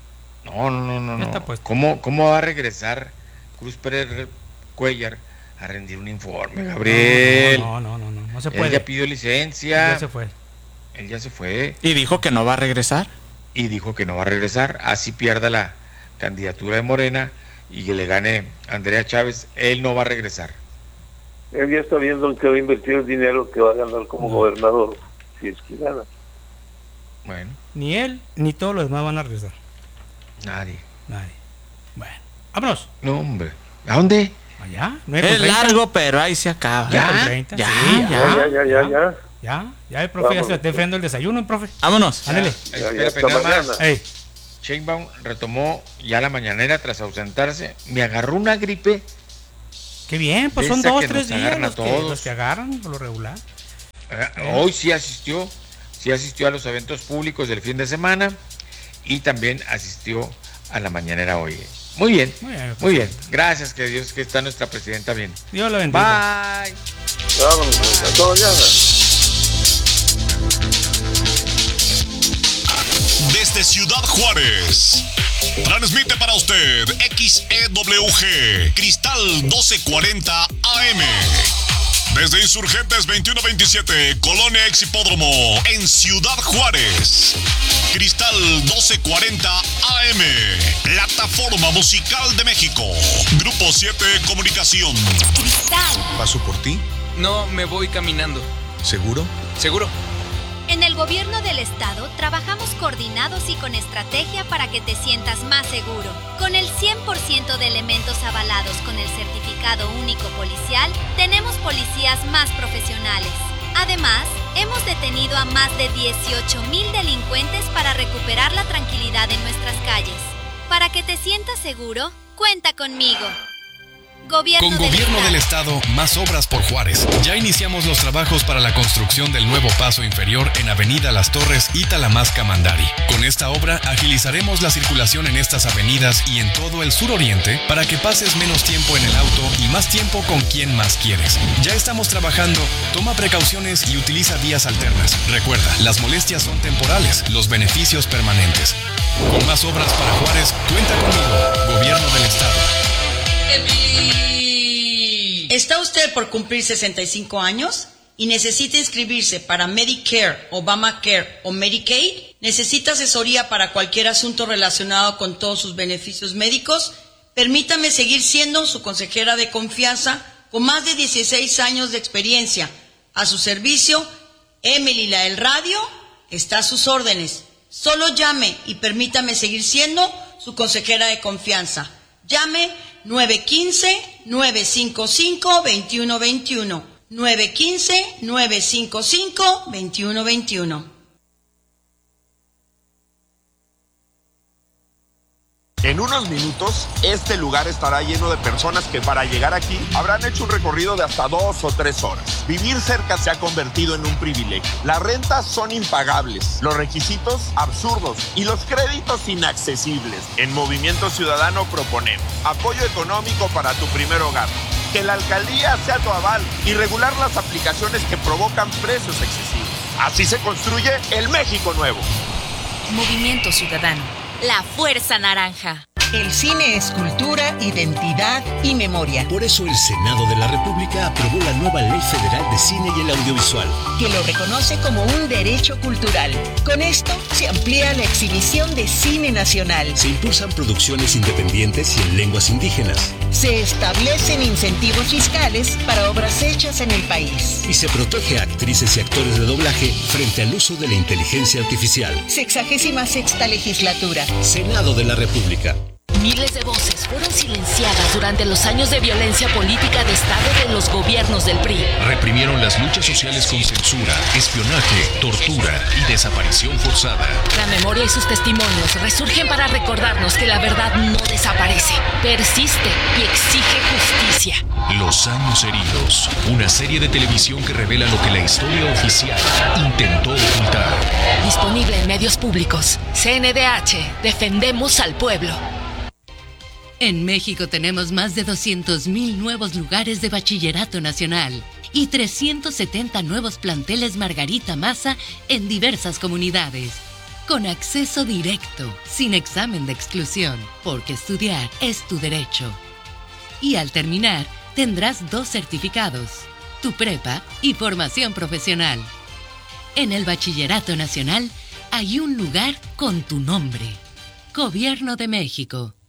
No, no, no, no. Ya no. está puesto. ¿Cómo, ¿Cómo va a regresar Cruz Pérez Cuellar a rendir un informe, Gabriel? No, no, no, no, no, no se Él puede. ya pidió licencia. Ya se fue. Él ya se fue. ¿Y dijo que no va a regresar? Y dijo que no va a regresar. Así pierda la candidatura de Morena y que le gane Andrea Chávez, él no va a regresar. Él ya está viendo en qué va a invertir el dinero que va a ganar como no. gobernador, si es que gana. Bueno. Ni él, ni todos los demás van a regresar. Nadie. Nadie. Bueno, vámonos. No, hombre. ¿A dónde? Allá. Es largo, pero ahí se acaba. ¿Ya? ¿Ya? ¿Ya? Sí, ya, ya, ya, ya, ya. Ya, ya el profe Vámonos. Ya se está enfriando el desayuno, profe. Vámonos. Ándale. Espérate, nada más. Hey. Sheinbaum retomó ya la mañanera tras ausentarse. Me agarró una gripe. Qué bien, pues son dos, tres días los que, los que agarran por lo regular. Eh, hoy sí asistió, sí asistió a los eventos públicos del fin de semana y también asistió a la mañanera hoy. Muy bien, muy bien. Muy bien. Gracias, que Dios, que está nuestra presidenta bien. Dios la bendiga. Bye. Vámonos, a todo mañana. Desde Ciudad Juárez, transmite para usted X E W G, Cristal doce cuarenta A M. Desde Insurgentes veintiuno veintisiete, Colonia Ex Hipódromo, en Ciudad Juárez. Cristal doce cuarenta A M, Plataforma Musical de México. Grupo siete Comunicación. Cristal. ¿Paso por ti? No, me voy caminando. ¿Seguro? Seguro. En el gobierno del estado trabajamos coordinados y con estrategia para que te sientas más seguro. Con el cien por ciento de elementos avalados con el certificado único policial, tenemos policías más profesionales. Además, hemos detenido a más de dieciocho mil delincuentes para recuperar la tranquilidad en nuestras calles. Para que te sientas seguro, cuenta conmigo. Gobierno Con Gobierno del, del Estado, más obras por Juárez. Ya iniciamos los trabajos para la construcción del nuevo paso inferior en Avenida Las Torres y Talamasca Mandari. Con esta obra agilizaremos la circulación en estas avenidas y en todo el suroriente para que pases menos tiempo en el auto y más tiempo con quien más quieres. Ya estamos trabajando, toma precauciones y utiliza vías alternas. Recuerda, las molestias son temporales, los beneficios permanentes. Con más obras para Juárez, cuenta conmigo, Gobierno del Estado. ¿Está usted por cumplir sesenta y cinco años y necesita inscribirse para Medicare, Obamacare o Medicaid? ¿Necesita asesoría para cualquier asunto relacionado con todos sus beneficios médicos? Permítame seguir siendo su consejera de confianza con más de dieciséis años de experiencia. A su servicio, Emily la del radio está a sus órdenes. Solo llame y permítame seguir siendo su consejera de confianza. Llame nueve uno cinco, nueve cinco cinco, dos uno dos uno. nueve uno cinco, nueve cinco cinco, dos uno dos uno. En unos minutos, este lugar estará lleno de personas que para llegar aquí habrán hecho un recorrido de hasta dos o tres horas. Vivir cerca se ha convertido en un privilegio. Las rentas son impagables, los requisitos absurdos y los créditos inaccesibles. En Movimiento Ciudadano proponemos apoyo económico para tu primer hogar, que la alcaldía sea tu aval y regular las aplicaciones que provocan precios excesivos. Así se construye el México nuevo. Movimiento Ciudadano. La Fuerza Naranja. El cine es cultura, identidad y memoria. Por eso el Senado de la República aprobó la nueva Ley Federal de Cine y el Audiovisual, que lo reconoce como un derecho cultural. Con esto se amplía la exhibición de cine nacional. Se impulsan producciones independientes y en lenguas indígenas. Se establecen incentivos fiscales para obras hechas en el país. Y se protege a actrices y actores de doblaje frente al uso de la inteligencia artificial. Sexagésima sexta legislatura. Senado de la República. Miles de voces fueron silenciadas durante los años de violencia política de Estado de los gobiernos del P R I. Reprimieron las luchas sociales con censura, espionaje, tortura y desaparición forzada. La memoria y sus testimonios resurgen para recordarnos que la verdad no desaparece, persiste y exige justicia. Los años heridos, una serie de televisión que revela lo que la historia oficial intentó ocultar. Disponible en medios públicos. C N D H, defendemos al pueblo. En México tenemos más de doscientos mil nuevos lugares de bachillerato nacional y trescientos setenta nuevos planteles Margarita Maza en diversas comunidades. con acceso directo, sin examen de exclusión, porque estudiar es tu derecho. Y al terminar, tendrás dos certificados, tu prepa y formación profesional. En el Bachillerato Nacional hay un lugar con tu nombre. Gobierno de México.